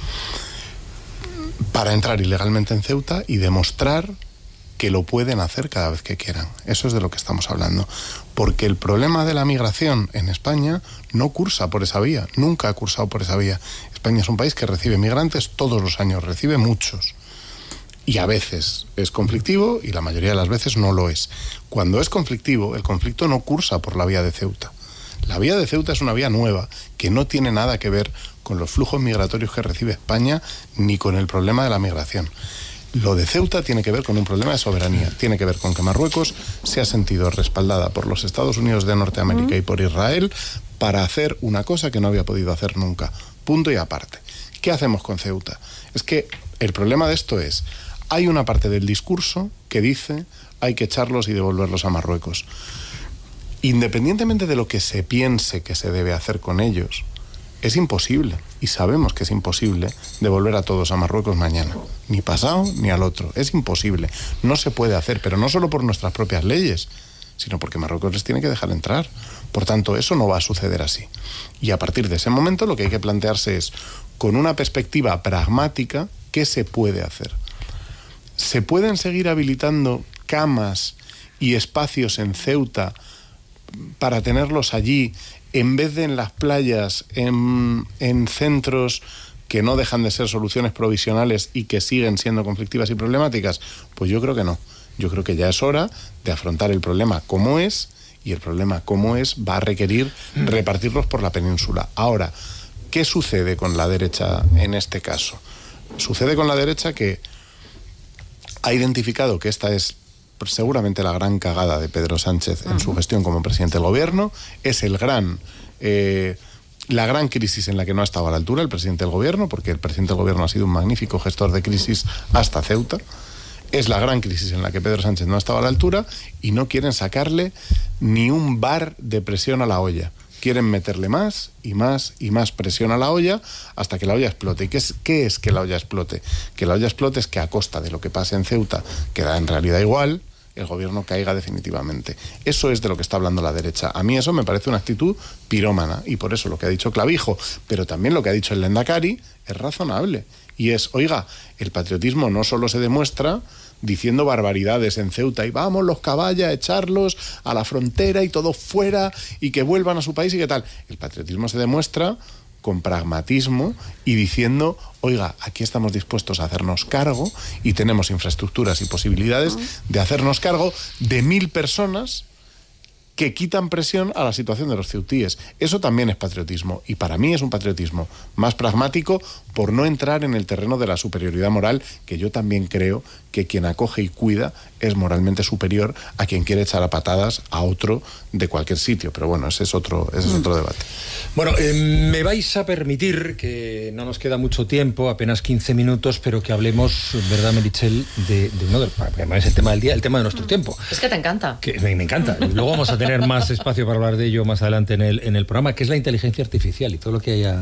para entrar ilegalmente en Ceuta y demostrar que lo pueden hacer cada vez que quieran. Eso es de lo que estamos hablando. Porque el problema de la migración en España no cursa por esa vía, nunca ha cursado por esa vía. España es un país que recibe migrantes todos los años, recibe muchos. Y a veces es conflictivo y la mayoría de las veces no lo es. Cuando es conflictivo, el conflicto no cursa por la vía de Ceuta. La vía de Ceuta es una vía nueva que no tiene nada que ver con los flujos migratorios que recibe España ni con el problema de la migración. Lo de Ceuta tiene que ver con un problema de soberanía, tiene que ver con que Marruecos se ha sentido respaldada por los Estados Unidos de Norteamérica y por Israel para hacer una cosa que no había podido hacer nunca. Punto y aparte. ¿Qué hacemos con Ceuta? Es que el problema de esto es, hay una parte del discurso que dice hay que echarlos y devolverlos a Marruecos. Independientemente de lo que se piense que se debe hacer con ellos, es imposible, y sabemos que es imposible, devolver a todos a Marruecos mañana. Ni pasado ni al otro. Es imposible. No se puede hacer, pero no solo por nuestras propias leyes, sino porque Marruecos les tiene que dejar entrar. Por tanto, eso no va a suceder así. Y a partir de ese momento lo que hay que plantearse es, con una perspectiva pragmática, ¿qué se puede hacer? ¿Se pueden seguir habilitando camas y espacios en Ceuta para tenerlos allí, en vez de en las playas, en, en centros que no dejan de ser soluciones provisionales y que siguen siendo conflictivas y problemáticas? Pues yo creo que no. Yo creo que ya es hora de afrontar el problema como es, y el problema como es va a requerir repartirlos por la península. Ahora, ¿qué sucede con la derecha en este caso? Sucede con la derecha que ha identificado que esta es seguramente la gran cagada de Pedro Sánchez en su gestión como presidente del gobierno, es el gran, eh, la gran crisis en la que no ha estado a la altura el presidente del gobierno, porque el presidente del gobierno ha sido un magnífico gestor de crisis hasta Ceuta. Es la gran crisis en la que Pedro Sánchez no ha estado a la altura y no quieren sacarle ni un bar de presión a la olla. Quieren meterle más y más y más presión a la olla hasta que la olla explote. ¿Y qué es, qué es que la olla explote? Que la olla explote es que a costa de lo que pase en Ceuta, que da en realidad igual, el gobierno caiga definitivamente. Eso es de lo que está hablando la derecha. A mí eso me parece una actitud pirómana, y por eso lo que ha dicho Clavijo, pero también lo que ha dicho el Lehendakari, es razonable. Y es, oiga, el patriotismo no solo se demuestra diciendo barbaridades en Ceuta y vamos los caballas a echarlos a la frontera y todos fuera y que vuelvan a su país y qué tal. El patriotismo se demuestra con pragmatismo y diciendo, oiga, aquí estamos dispuestos a hacernos cargo y tenemos infraestructuras y posibilidades de hacernos cargo de mil personas que quitan presión a la situación de los ceutíes. Eso también es patriotismo, y para mí es un patriotismo más pragmático por no entrar en el terreno de la superioridad moral, que yo también creo que quien acoge y cuida es moralmente superior a quien quiere echar a patadas a otro de cualquier sitio. Pero bueno, ese es otro, ese es otro debate. Bueno, eh, me vais a permitir, que no nos queda mucho tiempo, apenas quince minutos, pero que hablemos, ¿verdad, Meritxell? De, de uno de, además, el tema del día, el tema de nuestro tiempo. Es que te encanta. Que me, me encanta. Luego vamos a tener más espacio para hablar de ello más adelante en el, en el programa, que es la inteligencia artificial y todo lo que haya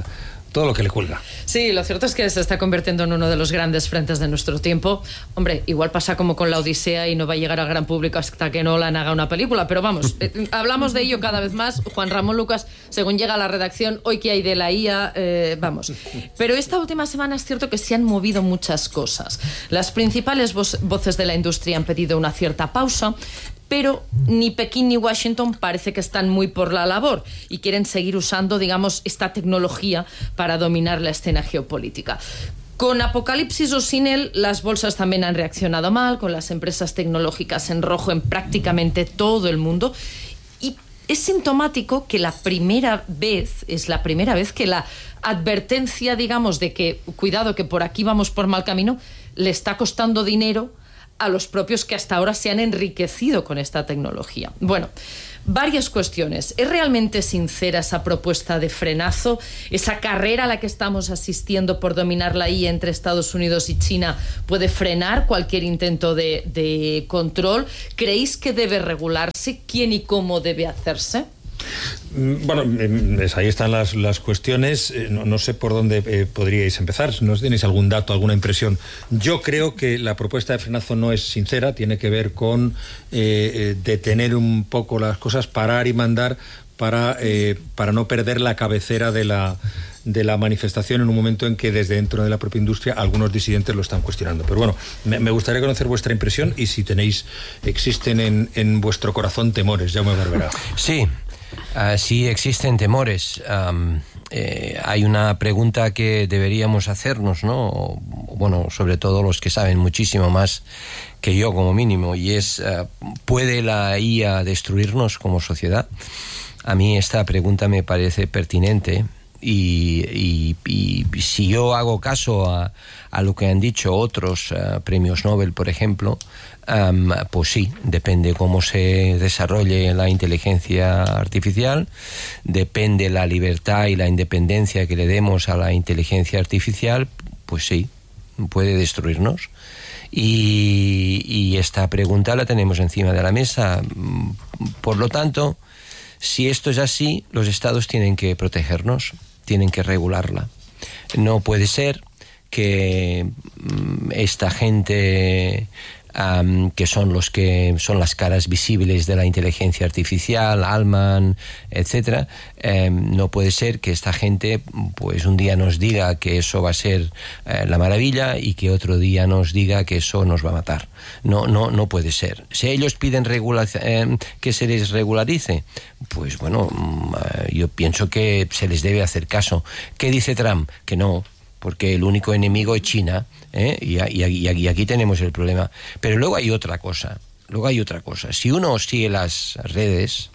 todo lo que le cuelga. Sí, lo cierto es que se está convirtiendo en uno de los grandes frentes de nuestro tiempo. Hombre, igual pasa como con la Odisea y no va a llegar al gran público hasta que Nolan haga una película, pero vamos, eh, hablamos de ello cada vez más. Juan Ramón Lucas, según llega a la redacción, hoy que hay de la I A, eh, vamos. Pero esta última semana es cierto que se han movido muchas cosas. Las principales vo- voces de la industria han pedido una cierta pausa, pero ni Pekín ni Washington parece que están muy por la labor y quieren seguir usando, digamos, esta tecnología para dominar la escena geopolítica. Con Apocalipsis o sin él, las bolsas también han reaccionado mal, con las empresas tecnológicas en rojo en prácticamente todo el mundo. Y es sintomático que la primera vez, es la primera vez que la advertencia, digamos, de que, cuidado, que por aquí vamos por mal camino, le está costando dinero a los propios que hasta ahora se han enriquecido con esta tecnología. Bueno, varias cuestiones. ¿Es realmente sincera esa propuesta de frenazo? ¿Esa carrera a la que estamos asistiendo por dominar la I A entre Estados Unidos y China puede frenar cualquier intento de, de control? ¿Creéis que debe regularse? ¿Quién y cómo debe hacerse? Bueno, ahí están las, las cuestiones. No, no sé por dónde eh, podríais empezar. ¿No tenéis algún dato, alguna impresión? Yo creo que la propuesta de frenazo no es sincera. Tiene que ver con eh, detener un poco las cosas, parar y mandar para, eh, para no perder la cabecera de la, de la manifestación en un momento en que desde dentro de la propia industria algunos disidentes lo están cuestionando. Pero bueno, me, me gustaría conocer vuestra impresión y si tenéis, existen en, en vuestro corazón temores. Jaume Barberá. Sí. Uh, sí existen temores. Um, eh, hay una pregunta que deberíamos hacernos, ¿no? Bueno, sobre todo los que saben muchísimo más que yo como mínimo, y es, uh, ¿puede la I A destruirnos como sociedad? A mí esta pregunta me parece pertinente. Y, y, y si yo hago caso a, a lo que han dicho otros uh, premios Nobel, por ejemplo, um, pues sí, depende cómo se desarrolle la inteligencia artificial, depende la libertad y la independencia que le demos a la inteligencia artificial, pues sí, puede destruirnos. Y, y esta pregunta la tenemos encima de la mesa. Por lo tanto, si esto es así, los estados tienen que protegernos, tienen que regularla. No puede ser que um, esta gente um, que son los que son las caras visibles de la inteligencia artificial, Altman, etcétera, eh, no puede ser que esta gente pues un día nos diga que eso va a ser eh, la maravilla y que otro día nos diga que eso nos va a matar. No, no, no puede ser. Si ellos piden regula- eh, que se les regularice, pues bueno, yo pienso que se les debe hacer caso. ¿Qué dice Trump? Que no, porque el único enemigo es China, ¿eh? y, y, y, y aquí tenemos el problema. Pero luego hay otra cosa, luego hay otra cosa. Si uno sigue las redes,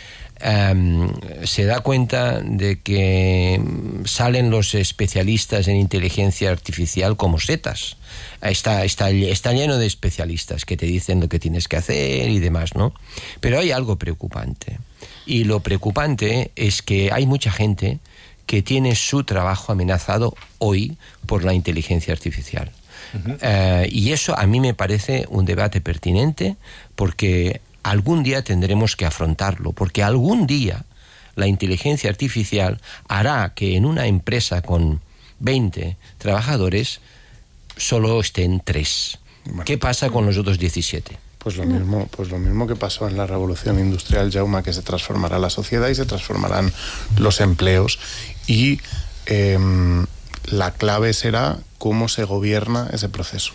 um, se da cuenta de que salen los especialistas en inteligencia artificial como setas. Está, está, está lleno de especialistas que te dicen lo que tienes que hacer y demás, ¿no? Pero hay algo preocupante. Y lo preocupante es que hay mucha gente que tiene su trabajo amenazado hoy por la inteligencia artificial. Uh-huh. Uh, y eso a mí me parece un debate pertinente, porque algún día tendremos que afrontarlo, porque algún día la inteligencia artificial hará que en una empresa con veinte trabajadores solo estén tres. Bueno. ¿Qué pasa con los otros diecisiete? Pues lo mismo, pues lo mismo que pasó en la revolución industrial, Jaume, que se transformará la sociedad y se transformarán los empleos. Y eh, la clave será cómo se gobierna ese proceso.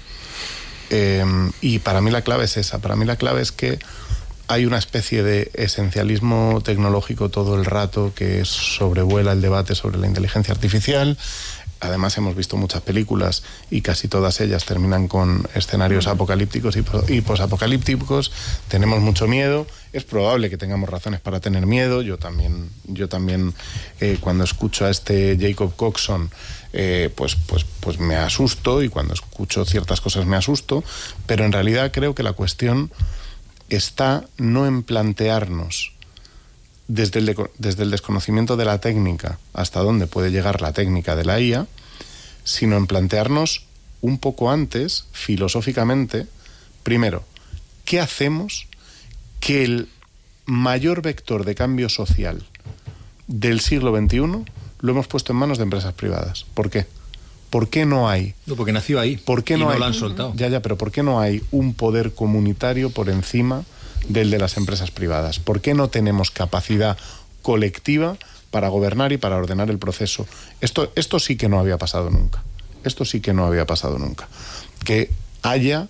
Eh, y para mí la clave es esa. Para mí la clave es que hay una especie de esencialismo tecnológico todo el rato que sobrevuela el debate sobre la inteligencia artificial. Además hemos visto muchas películas y casi todas ellas terminan con escenarios apocalípticos y posapocalípticos. Tenemos mucho miedo. Es probable que tengamos razones para tener miedo. Yo también, yo también eh, cuando escucho a este Jacob Coxon, eh, pues, pues, pues me asusto, y cuando escucho ciertas cosas me asusto. Pero en realidad creo que la cuestión está no en plantearnos Desde el, de, desde el desconocimiento de la técnica hasta dónde puede llegar la técnica de la I A, sino en plantearnos un poco antes, filosóficamente, primero, ¿qué hacemos que el mayor vector de cambio social del siglo veintiuno lo hemos puesto en manos de empresas privadas. ¿Por qué? ¿Por qué no hay? No, porque nació ahí. ¿Por qué y no, no hay, lo han soltado? Ya, ya, pero ¿por qué no hay un poder comunitario por encima del de las empresas privadas? ¿Por qué no tenemos capacidad colectiva para gobernar y para ordenar el proceso? Esto, esto sí que no había pasado nunca. Esto sí que no había pasado nunca. Que haya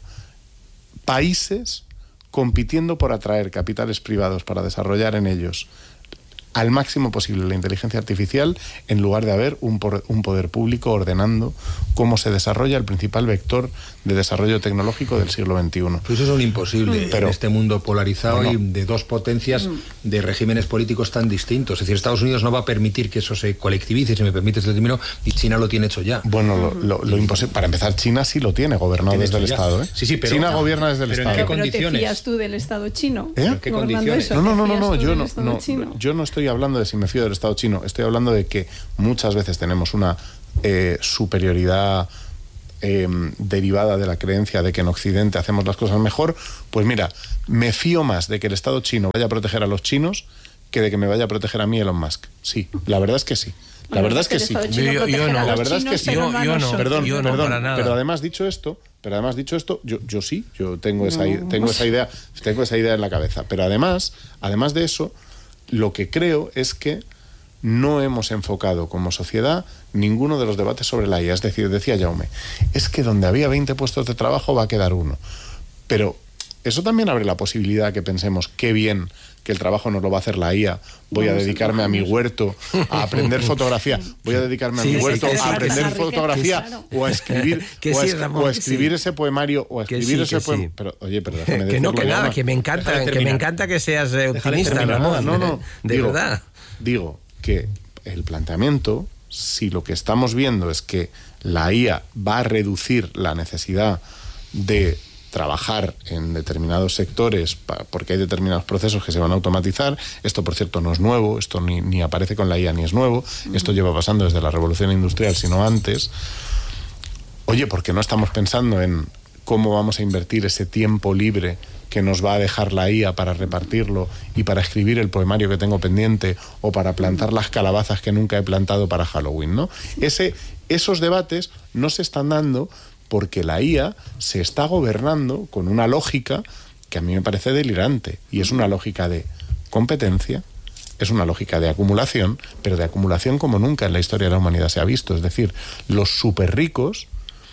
países compitiendo por atraer capitales privados para desarrollar en ellos al máximo posible la inteligencia artificial, en lugar de haber un, por, un poder público ordenando cómo se desarrolla el principal vector de desarrollo tecnológico del siglo veintiuno. Pues eso es un imposible Pero, en este mundo polarizado bueno, y de dos potencias de regímenes políticos tan distintos. Es decir, Estados Unidos no va a permitir que eso se colectivice, si me permites el término, y China lo tiene hecho ya. Bueno, lo, lo, lo imposible. Para empezar, China sí lo tiene gobernado desde el ya. Estado. ¿eh? Sí, sí, pero, China gobierna desde el pero Estado. ¿en qué ¿Pero condiciones? te fías tú del Estado chino? ¿Eh? ¿En qué condiciones? Eso, no, no, no, no, no, ¿te yo fías tú no, del Estado no chino? yo no estoy hablando de si me fío del Estado chino, estoy hablando de que muchas veces tenemos una eh, superioridad eh, derivada de la creencia de que en Occidente hacemos las cosas mejor. Pues mira, me fío más de que el Estado chino vaya a proteger a los chinos que de que me vaya a proteger a mí Elon Musk. Sí, la verdad es que sí. La Bueno, verdad es que, es que sí. Yo, yo no. La verdad es que sí. Yo, yo no. Perdón, yo no, perdón. para nada. Pero además dicho esto, pero además dicho esto, yo, yo sí, yo tengo esa, No. tengo esa idea, tengo esa idea en la cabeza. Pero además, además de eso, lo que creo es que no hemos enfocado como sociedad ninguno de los debates sobre la I A. Es decir, decía Jaume, es que donde había veinte puestos de trabajo va a quedar uno. Pero eso también abre la posibilidad que pensemos, qué bien que el trabajo nos lo va a hacer la I A. Voy a dedicarme a mi huerto, a aprender fotografía. Voy a dedicarme a mi Sí, sí, huerto, que sí, a que aprender sí. fotografía, Claro. o a escribir, Que o a, sí, es- Ramón, o a que escribir sí. ese poemario, o a Que escribir sí, ese que poema. sí. Pero, oye, pero déjame Que no, decirlo, que nada, Jaume. que me encanta, Déjale que me terminar. encanta que seas eh, optimista, terminar. Ramón. No, no, De digo, verdad. Digo que el planteamiento, si lo que estamos viendo es que la I A va a reducir la necesidad de trabajar en determinados sectores pa, porque hay determinados procesos que se van a automatizar. Esto, por cierto, no es nuevo, esto ni, ni aparece con la I A ni es nuevo, esto lleva pasando desde la revolución industrial, sino antes. Oye, ¿por qué no estamos pensando en cómo vamos a invertir ese tiempo libre que nos va a dejar la I A para repartirlo y para escribir el poemario que tengo pendiente o para plantar las calabazas que nunca he plantado para Halloween, ¿no? Ese, esos debates no se están dando porque la I A se está gobernando con una lógica que a mí me parece delirante, y es una lógica de competencia, es una lógica de acumulación, pero de acumulación como nunca en la historia de la humanidad se ha visto. Es decir, los súper ricos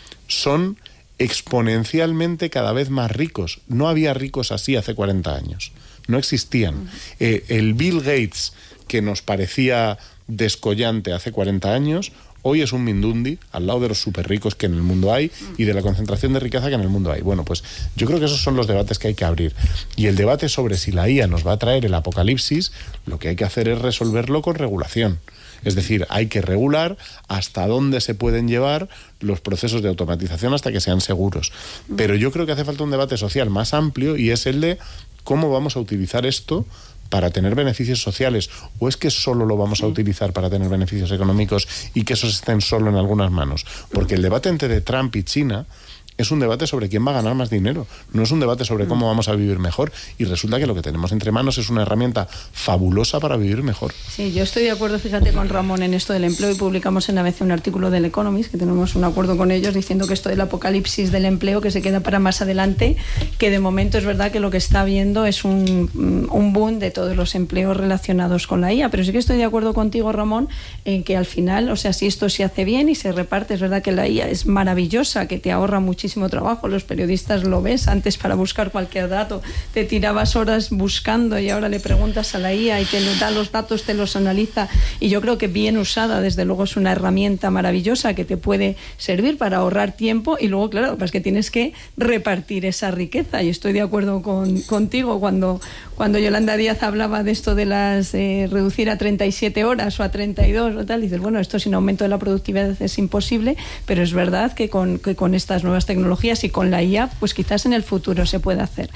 son exponencialmente cada vez más ricos. No había ricos así hace cuarenta años. No existían. Eh, el Bill Gates, que nos parecía descollante hace cuarenta años, hoy es un mindundi al lado de los súper ricos que en el mundo hay y de la concentración de riqueza que en el mundo hay. Bueno, pues yo creo que esos son los debates que hay que abrir. Y el debate sobre si la I A nos va a traer el apocalipsis, lo que hay que hacer es resolverlo con regulación. Es decir, hay que regular hasta dónde se pueden llevar los procesos de automatización hasta que sean seguros. Pero yo creo que hace falta un debate social más amplio, y es el de cómo vamos a utilizar esto para tener beneficios sociales, o es que solo lo vamos a utilizar para tener beneficios económicos y que esos estén solo en algunas manos. Porque el debate entre Trump y China es un debate sobre quién va a ganar más dinero, no es un debate sobre cómo vamos a vivir mejor, y resulta que lo que tenemos entre manos es una herramienta fabulosa para vivir mejor. Sí, yo estoy de acuerdo, fíjate, con Ramón en esto del empleo, y publicamos en A B C un artículo del Economist, que tenemos un acuerdo con ellos diciendo que esto del apocalipsis del empleo que se queda para más adelante, que de momento es verdad que lo que está habiendo es un, un boom de todos los empleos relacionados con la I A, pero sí que estoy de acuerdo contigo, Ramón, en que al final, o sea, si esto se hace bien y se reparte, es verdad que la I A es maravillosa, que te ahorra muchísimo trabajo. Los periodistas lo ves, antes para buscar cualquier dato te tirabas horas buscando, y ahora le preguntas a la I A y te da los datos, te los analiza, y yo creo que bien usada, desde luego, es una herramienta maravillosa que te puede servir para ahorrar tiempo. Y luego, claro, pues que tienes que repartir esa riqueza, y estoy de acuerdo con, contigo cuando, cuando Yolanda Díaz hablaba de esto de las eh, reducir a treinta y siete horas o a treinta y dos o tal, dices, bueno, esto sin aumento de la productividad es imposible, pero es verdad que con, que con estas nuevas tecnologías y con la I A, pues quizás en el futuro se pueda hacer.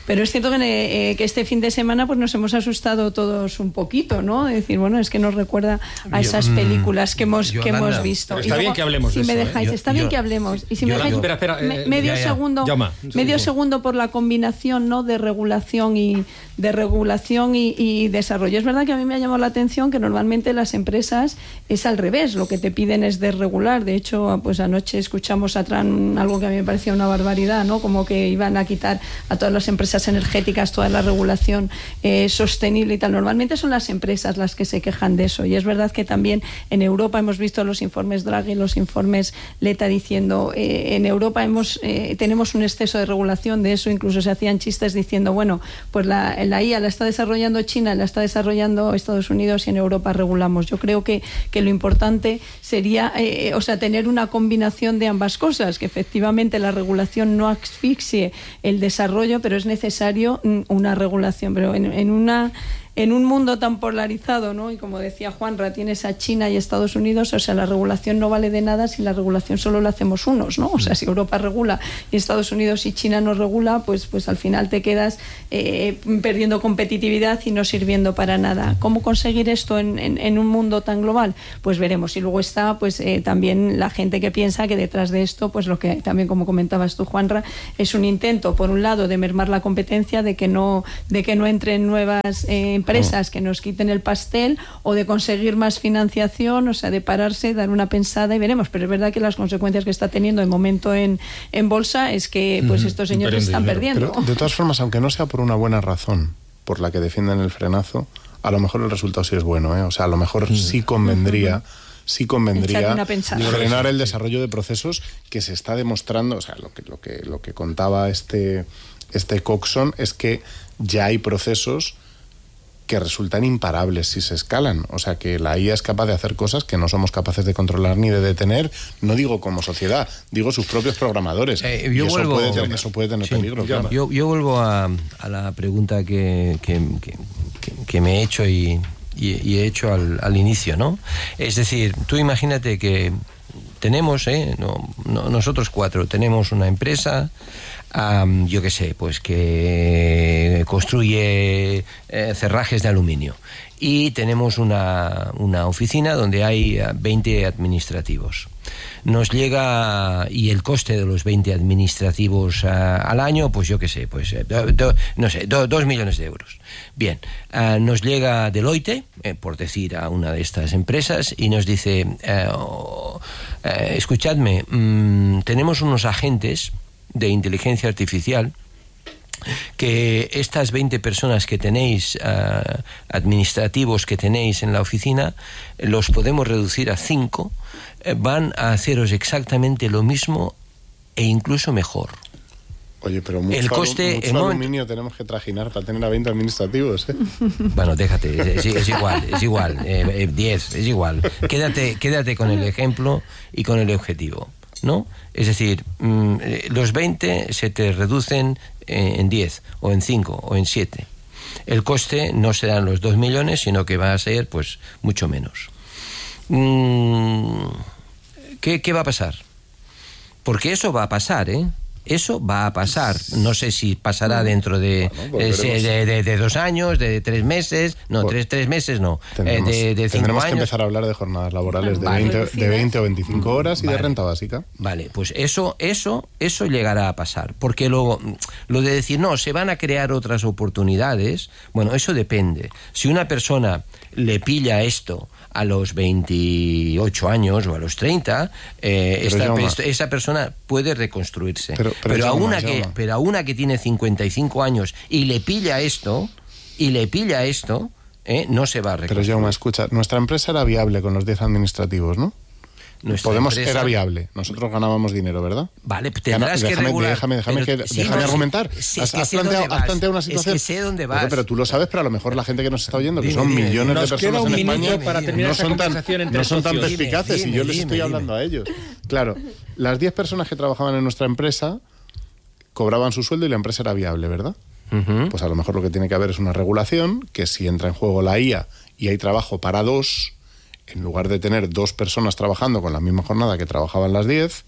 Pero es cierto que, eh, que este fin de semana pues nos hemos asustado todos un poquito, ¿no? Es decir, bueno, es que nos recuerda a esas películas que hemos, Yolanda, que hemos visto. Pero está y luego, bien que hablemos si de me eso, dejáis, ¿eh? está Yo, bien yo, que hablemos. Y si me Yolanda, dejáis espera, espera, me- eh, medio ya, ya. segundo, Llama, un medio segundo. segundo por la combinación, ¿no? De regulación y de regulación y, y desarrollo. Es verdad que a mí me ha llamado la atención que normalmente las empresas es al revés, lo que te piden es desregular. De hecho, pues anoche escuchamos a Trump algo que a mí me parecía una barbaridad, ¿no? Como que iban a quitar a todas las empresas energéticas toda la regulación eh, sostenible y tal. Normalmente son las empresas las que se quejan de eso. Y es verdad que también en Europa hemos visto los informes Draghi, los informes Letta diciendo eh, en Europa hemos eh, tenemos un exceso de regulación. De eso incluso se hacían chistes diciendo, bueno, pues la, la I A la está desarrollando China, la está desarrollando Estados Unidos y en Europa regulamos. Yo creo que, que lo importante sería, eh, o sea, tener una combinación de ambas cosas, que efectivamente la regulación no asfixie el desarrollo, pero es necesario una regulación. Pero en, en una en un mundo tan polarizado, ¿no? Y como decía Juanra, tienes a China y Estados Unidos, o sea, la regulación no vale de nada si la regulación solo la hacemos unos, ¿no? O sea, si Europa regula y Estados Unidos y China no regula, pues, pues al final te quedas eh, perdiendo competitividad y no sirviendo para nada. ¿Cómo conseguir esto en, en, en un mundo tan global? Pues veremos. Y luego está, pues, eh, también la gente que piensa que detrás de esto, pues lo que también, como comentabas tú, Juanra, es un intento, por un lado, de mermar la competencia, de que no, de que no entren nuevas eh, empresas que nos quiten el pastel, o de conseguir más financiación, o sea, de pararse, dar una pensada y veremos. Pero es verdad que las consecuencias que está teniendo de momento en, en bolsa es que pues estos señores están perdiendo. Pero, de todas formas, aunque no sea por una buena razón por la que defienden el frenazo, a lo mejor el resultado sí es bueno, ¿eh? O sea, a lo mejor sí convendría... sí convendría frenar el desarrollo de procesos que se está demostrando. O sea, lo que, lo que, lo que contaba este, este Coxon es que ya hay procesos que resultan imparables si se escalan. O sea, que la I A es capaz de hacer cosas que no somos capaces de controlar ni de detener, no digo como sociedad, digo sus propios programadores. Eh, y yo eso, vuelvo, puede tener, eso puede tener sí, peligro. Claro. Yo, yo vuelvo a, a la pregunta que, que, que, que me he hecho y, y, y he hecho al, al inicio, ¿no? Es decir, tú imagínate que tenemos, ¿eh? no, no, nosotros cuatro, tenemos una empresa, Um, yo qué sé, pues que construye eh, cerrajes de aluminio, y tenemos una, una oficina donde hay veinte administrativos. Nos llega, y el coste de los veinte administrativos uh, al año, pues yo qué sé, pues eh, do, do, no sé, do, dos millones de euros. Bien, uh, nos llega Deloitte, eh, por decir a una de estas empresas, y nos dice, uh, uh, escuchadme, um, tenemos unos agentes de inteligencia artificial que estas veinte personas que tenéis, uh, administrativos que tenéis en la oficina, los podemos reducir a cinco, eh, van a haceros exactamente lo mismo e incluso mejor. Oye, pero mucho, el coste, mucho el aluminio tenemos que trajinar para tener a veinte administrativos, ¿eh? Bueno, déjate, es, es igual, es igual, eh, diez, es igual. Quédate, quédate con el ejemplo y con el objetivo, ¿no? Es decir, mmm, los veinte se te reducen en diez, o en cinco, o en siete. El coste no serán los dos millones, sino que va a ser, pues, mucho menos. Mm, ¿qué, ¿Qué va a pasar? Porque eso va a pasar, ¿eh? Eso va a pasar. No sé si pasará dentro de, bueno, eh, de, de, de dos años, de tres meses. No, bueno, tres, tres meses no. Tendremos, eh, de, de cinco tendremos años. que empezar a hablar de jornadas laborales de, vale. veinte, de veinte o veinticinco horas y vale. de renta básica. Vale, pues eso, eso, eso llegará a pasar. Porque luego, lo de decir, no, se van a crear otras oportunidades, bueno, eso depende. Si una persona le pilla esto a los veintiocho años o a los treinta, eh, esta, esta, esa persona puede reconstruirse. Pero, pero, pero, a una que, pero a una que tiene cincuenta y cinco años y le pilla esto, y le pilla esto, eh, no se va a reconstruir. Pero Jaume, escucha, nuestra empresa era viable con los diez administrativos, ¿no? Nuestra Podemos empresa... era viable. Nosotros ganábamos dinero, ¿verdad? Vale, tendrás déjame, que regular. Déjame, déjame, pero, que, sí, déjame no, argumentar. Sí, has, es que has, planteado, has planteado una situación. Es que sé dónde vas. Pero, pero tú lo sabes, pero a lo mejor la gente que nos está oyendo, que dime, son dime, millones nos de personas queda un en España, para terminar no esa son tan, conversación entre no son tan socios. perspicaces, dime, y yo les dime, estoy dime. hablando a ellos. Claro, las diez personas que trabajaban en nuestra empresa cobraban su sueldo y la empresa era viable, ¿verdad? Uh-huh. Pues a lo mejor lo que tiene que haber es una regulación, que si entra en juego la I A y hay trabajo para dos, en lugar de tener dos personas trabajando con la misma jornada que trabajaban las diez,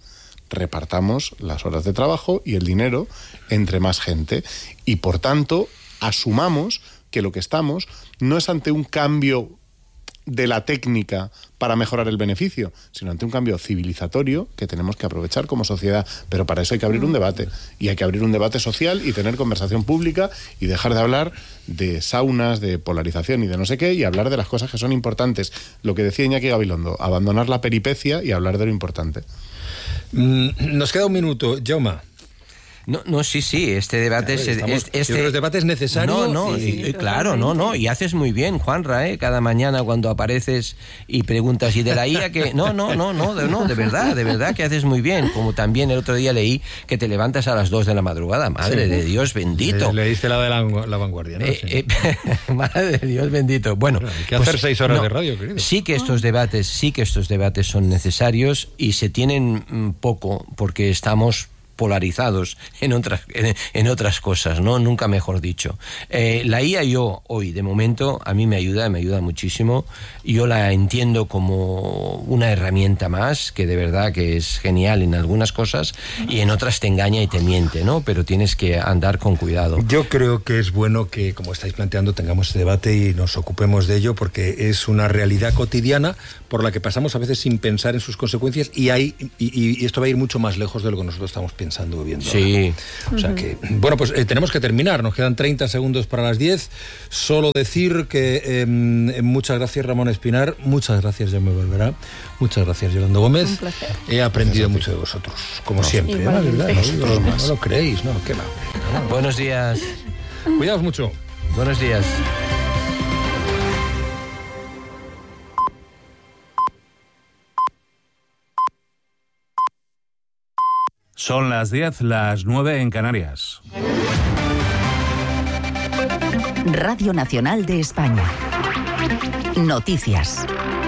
repartamos las horas de trabajo y el dinero entre más gente. Y por tanto, asumamos que lo que estamos no es ante un cambio de la técnica para mejorar el beneficio, sino ante un cambio civilizatorio que tenemos que aprovechar como sociedad. Pero para eso hay que abrir un debate, y hay que abrir un debate social y tener conversación pública y dejar de hablar de saunas, de polarización y de no sé qué, y hablar de las cosas que son importantes. Lo que decía Iñaki Gabilondo, abandonar la peripecia y hablar de lo importante. Mm, nos queda un minuto, Jaume. No, no, sí, sí, este debate Claro, es... estamos, es- este, yo creo que el debate es necesario. No, no, Sí, sí, y- y claro, no, no, y haces muy bien, Juanra, ¿eh? Cada mañana cuando apareces y preguntas, ¿y de la I A que No, no, no, no, de, no, de verdad, de verdad que haces muy bien. Como también el otro día leí que te levantas a las dos de la madrugada, madre Sí. de Dios bendito. Le, leíste la de la, la vanguardia, ¿no? Eh, Sí. eh, madre de Dios bendito. Bueno, Claro, hay que hacer seis horas de radio, querido. Sí que estos debates, sí que estos debates son necesarios y se tienen mm, poco porque estamos polarizados en otras en, en otras cosas, ¿no? Nunca mejor dicho. Eh, la I A yo hoy, de momento, a mí me ayuda, me ayuda muchísimo. Yo la entiendo como una herramienta más, que de verdad que es genial en algunas cosas y en otras te engaña y te miente, ¿no? Pero tienes que andar con cuidado. Yo creo que es bueno que, como estáis planteando, tengamos este debate y nos ocupemos de ello, porque es una realidad cotidiana por la que pasamos a veces sin pensar en sus consecuencias, y hay y, y esto va a ir mucho más lejos de lo que nosotros estamos pensando o viendo. Sí. ahora. O sea que, bueno, pues eh, tenemos que terminar, nos quedan treinta segundos para las diez. Solo decir que eh, muchas gracias, Ramón Espinar, muchas gracias, ya me volverá, muchas gracias, Yolanda Gómez. Un placer. He aprendido mucho de vosotros, como siempre, ¿eh? La verdad, no, no, no lo creéis, no, qué mal. Buenos días. Cuidaos mucho. Buenos días. Son las diez, las nueve en Canarias. Radio Nacional de España. Noticias.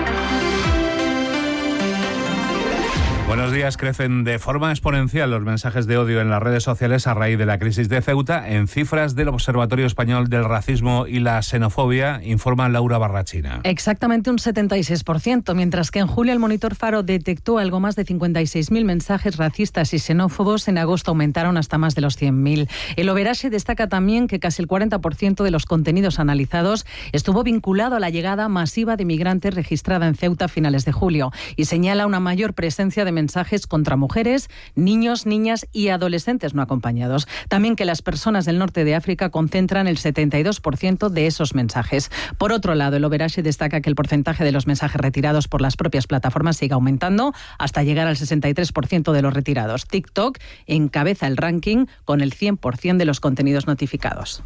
Buenos días. Crecen de forma exponencial los mensajes de odio en las redes sociales a raíz de la crisis de Ceuta. En cifras del Observatorio Español del Racismo y la Xenofobia, informa Laura Barrachina. Exactamente un setenta y seis por ciento, mientras que en julio el Monitor Faro detectó algo más de cincuenta y seis mil mensajes racistas y xenófobos. En agosto aumentaron hasta más de los cien mil. El Overaxe destaca también que casi el cuarenta por ciento de los contenidos analizados estuvo vinculado a la llegada masiva de migrantes registrada en Ceuta a finales de julio, y señala una mayor presencia de mensajes contra mujeres, niños, niñas y adolescentes no acompañados. También que las personas del norte de África concentran el setenta y dos por ciento de esos mensajes. Por otro lado, el Overaxe destaca que el porcentaje de los mensajes retirados por las propias plataformas sigue aumentando hasta llegar al sesenta y tres por ciento de los retirados. TikTok encabeza el ranking con el cien por ciento de los contenidos notificados.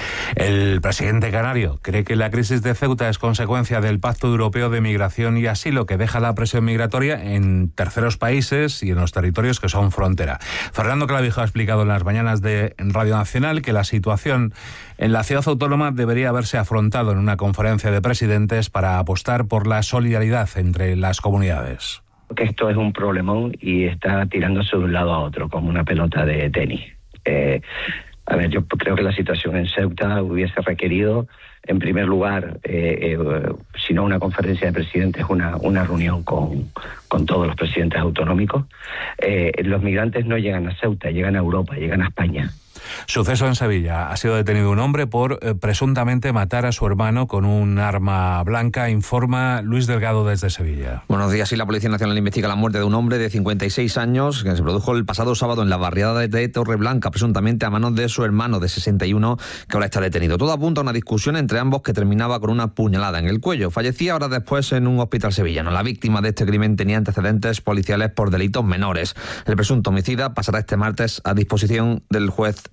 El presidente canario cree que la crisis de Ceuta es consecuencia del Pacto Europeo de Migración y Asilo, que deja la presión migratoria en terceros países y en los territorios que son frontera. Fernando Clavijo ha explicado en las mañanas de Radio Nacional que la situación en la ciudad autónoma debería haberse afrontado en una conferencia de presidentes para apostar por la solidaridad entre las comunidades. Que esto es un problemón y está tirándose de un lado a otro como una pelota de tenis. Eh, A ver, yo creo que la situación en Ceuta hubiese requerido, en primer lugar, eh, eh, si no una conferencia de presidentes, una, una reunión con, con todos los presidentes autonómicos. Eh, los migrantes no llegan a Ceuta, llegan a Europa, llegan a España. Suceso en Sevilla. Ha sido detenido un hombre por eh, presuntamente matar a su hermano con un arma blanca, informa Luis Delgado desde Sevilla. Buenos días. Sí, la Policía Nacional investiga la muerte de un hombre de cincuenta y seis años que se produjo el pasado sábado en la barriada de Torreblanca, presuntamente a manos de su hermano de sesenta y uno, que ahora está detenido. Todo apunta a una discusión entre ambos que terminaba con una puñalada en el cuello. Fallecía horas después en un hospital sevillano. La víctima de este crimen tenía antecedentes policiales por delitos menores. El presunto homicida pasará este martes a disposición del juez.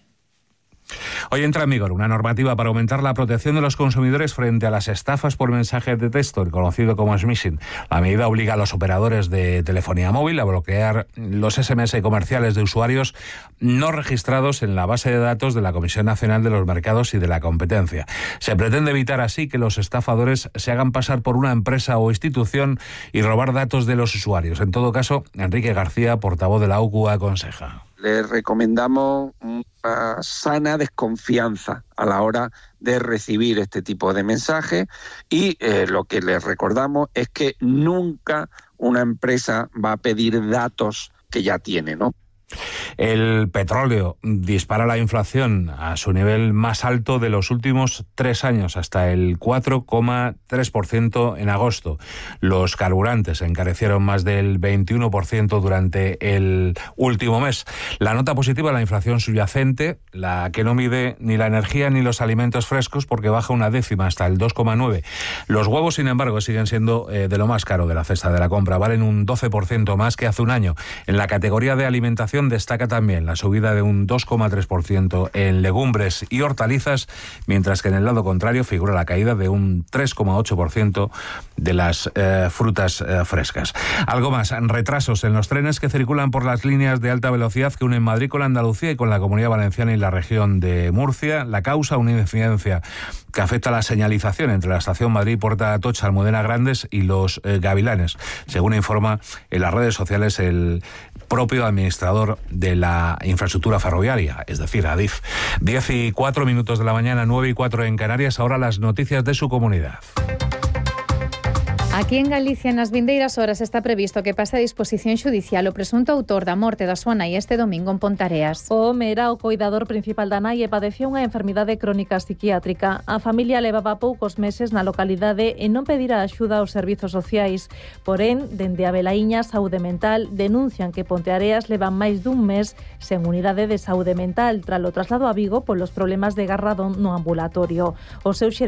Hoy entra en vigor una normativa para aumentar la protección de los consumidores frente a las estafas por mensajes de texto, el conocido como smishing. La medida obliga a los operadores de telefonía móvil a bloquear los ese eme ese comerciales de usuarios no registrados en la base de datos de la Comisión Nacional de los Mercados y de la Competencia. Se pretende evitar así que los estafadores se hagan pasar por una empresa o institución y robar datos de los usuarios. En todo caso, Enrique García, portavoz de la U C U, aconseja. Les recomendamos una sana desconfianza a la hora de recibir este tipo de mensajes y eh, lo que les recordamos es que nunca una empresa va a pedir datos que ya tiene, ¿no? El petróleo dispara la inflación a su nivel más alto de los últimos tres años, hasta el cuatro coma tres por ciento en agosto. Los carburantes encarecieron más del veintiuno por ciento durante el último mes. La nota positiva, la inflación subyacente, la que no mide ni la energía ni los alimentos frescos, porque baja una décima hasta el dos coma nueve. Los huevos, sin embargo, siguen siendo eh, de lo más caro de la cesta de la compra. Valen un doce por ciento más que hace un año. En la categoría de alimentación destaca también la subida de un dos coma tres por ciento en legumbres y hortalizas, mientras que en el lado contrario figura la caída de un tres coma ocho por ciento de las eh, frutas eh, frescas. Algo más, retrasos en los trenes que circulan por las líneas de alta velocidad que unen Madrid con Andalucía y con la Comunidad Valenciana y la región de Murcia. La causa, una incidencia que afecta a la señalización entre la estación Madrid, Puerta Atocha, Almudena Grandes y los eh, Gavilanes, según informa en las redes sociales el propio administrador de la infraestructura ferroviaria, es decir, Adif. diez y cuatro minutos de la mañana, nueve y cuatro en Canarias, ahora las noticias de su comunidad. Aquí en Galicia, nas vindeiras horas, está previsto que pase a disposición xudicial o presunto autor da morte da súa nai este domingo en Pontareas. O home era o coidador principal da nai e padecía unha enfermidade crónica psiquiátrica. A familia levaba poucos meses na localidade e non pedira axuda aos servizos sociais. Porén, dende a Velaíña Saúde Mental denuncian que Ponteareas levan máis dun mes sen unidade de saúde mental tras o traslado a Vigo polos problemas de Garradón no ambulatorio. O seu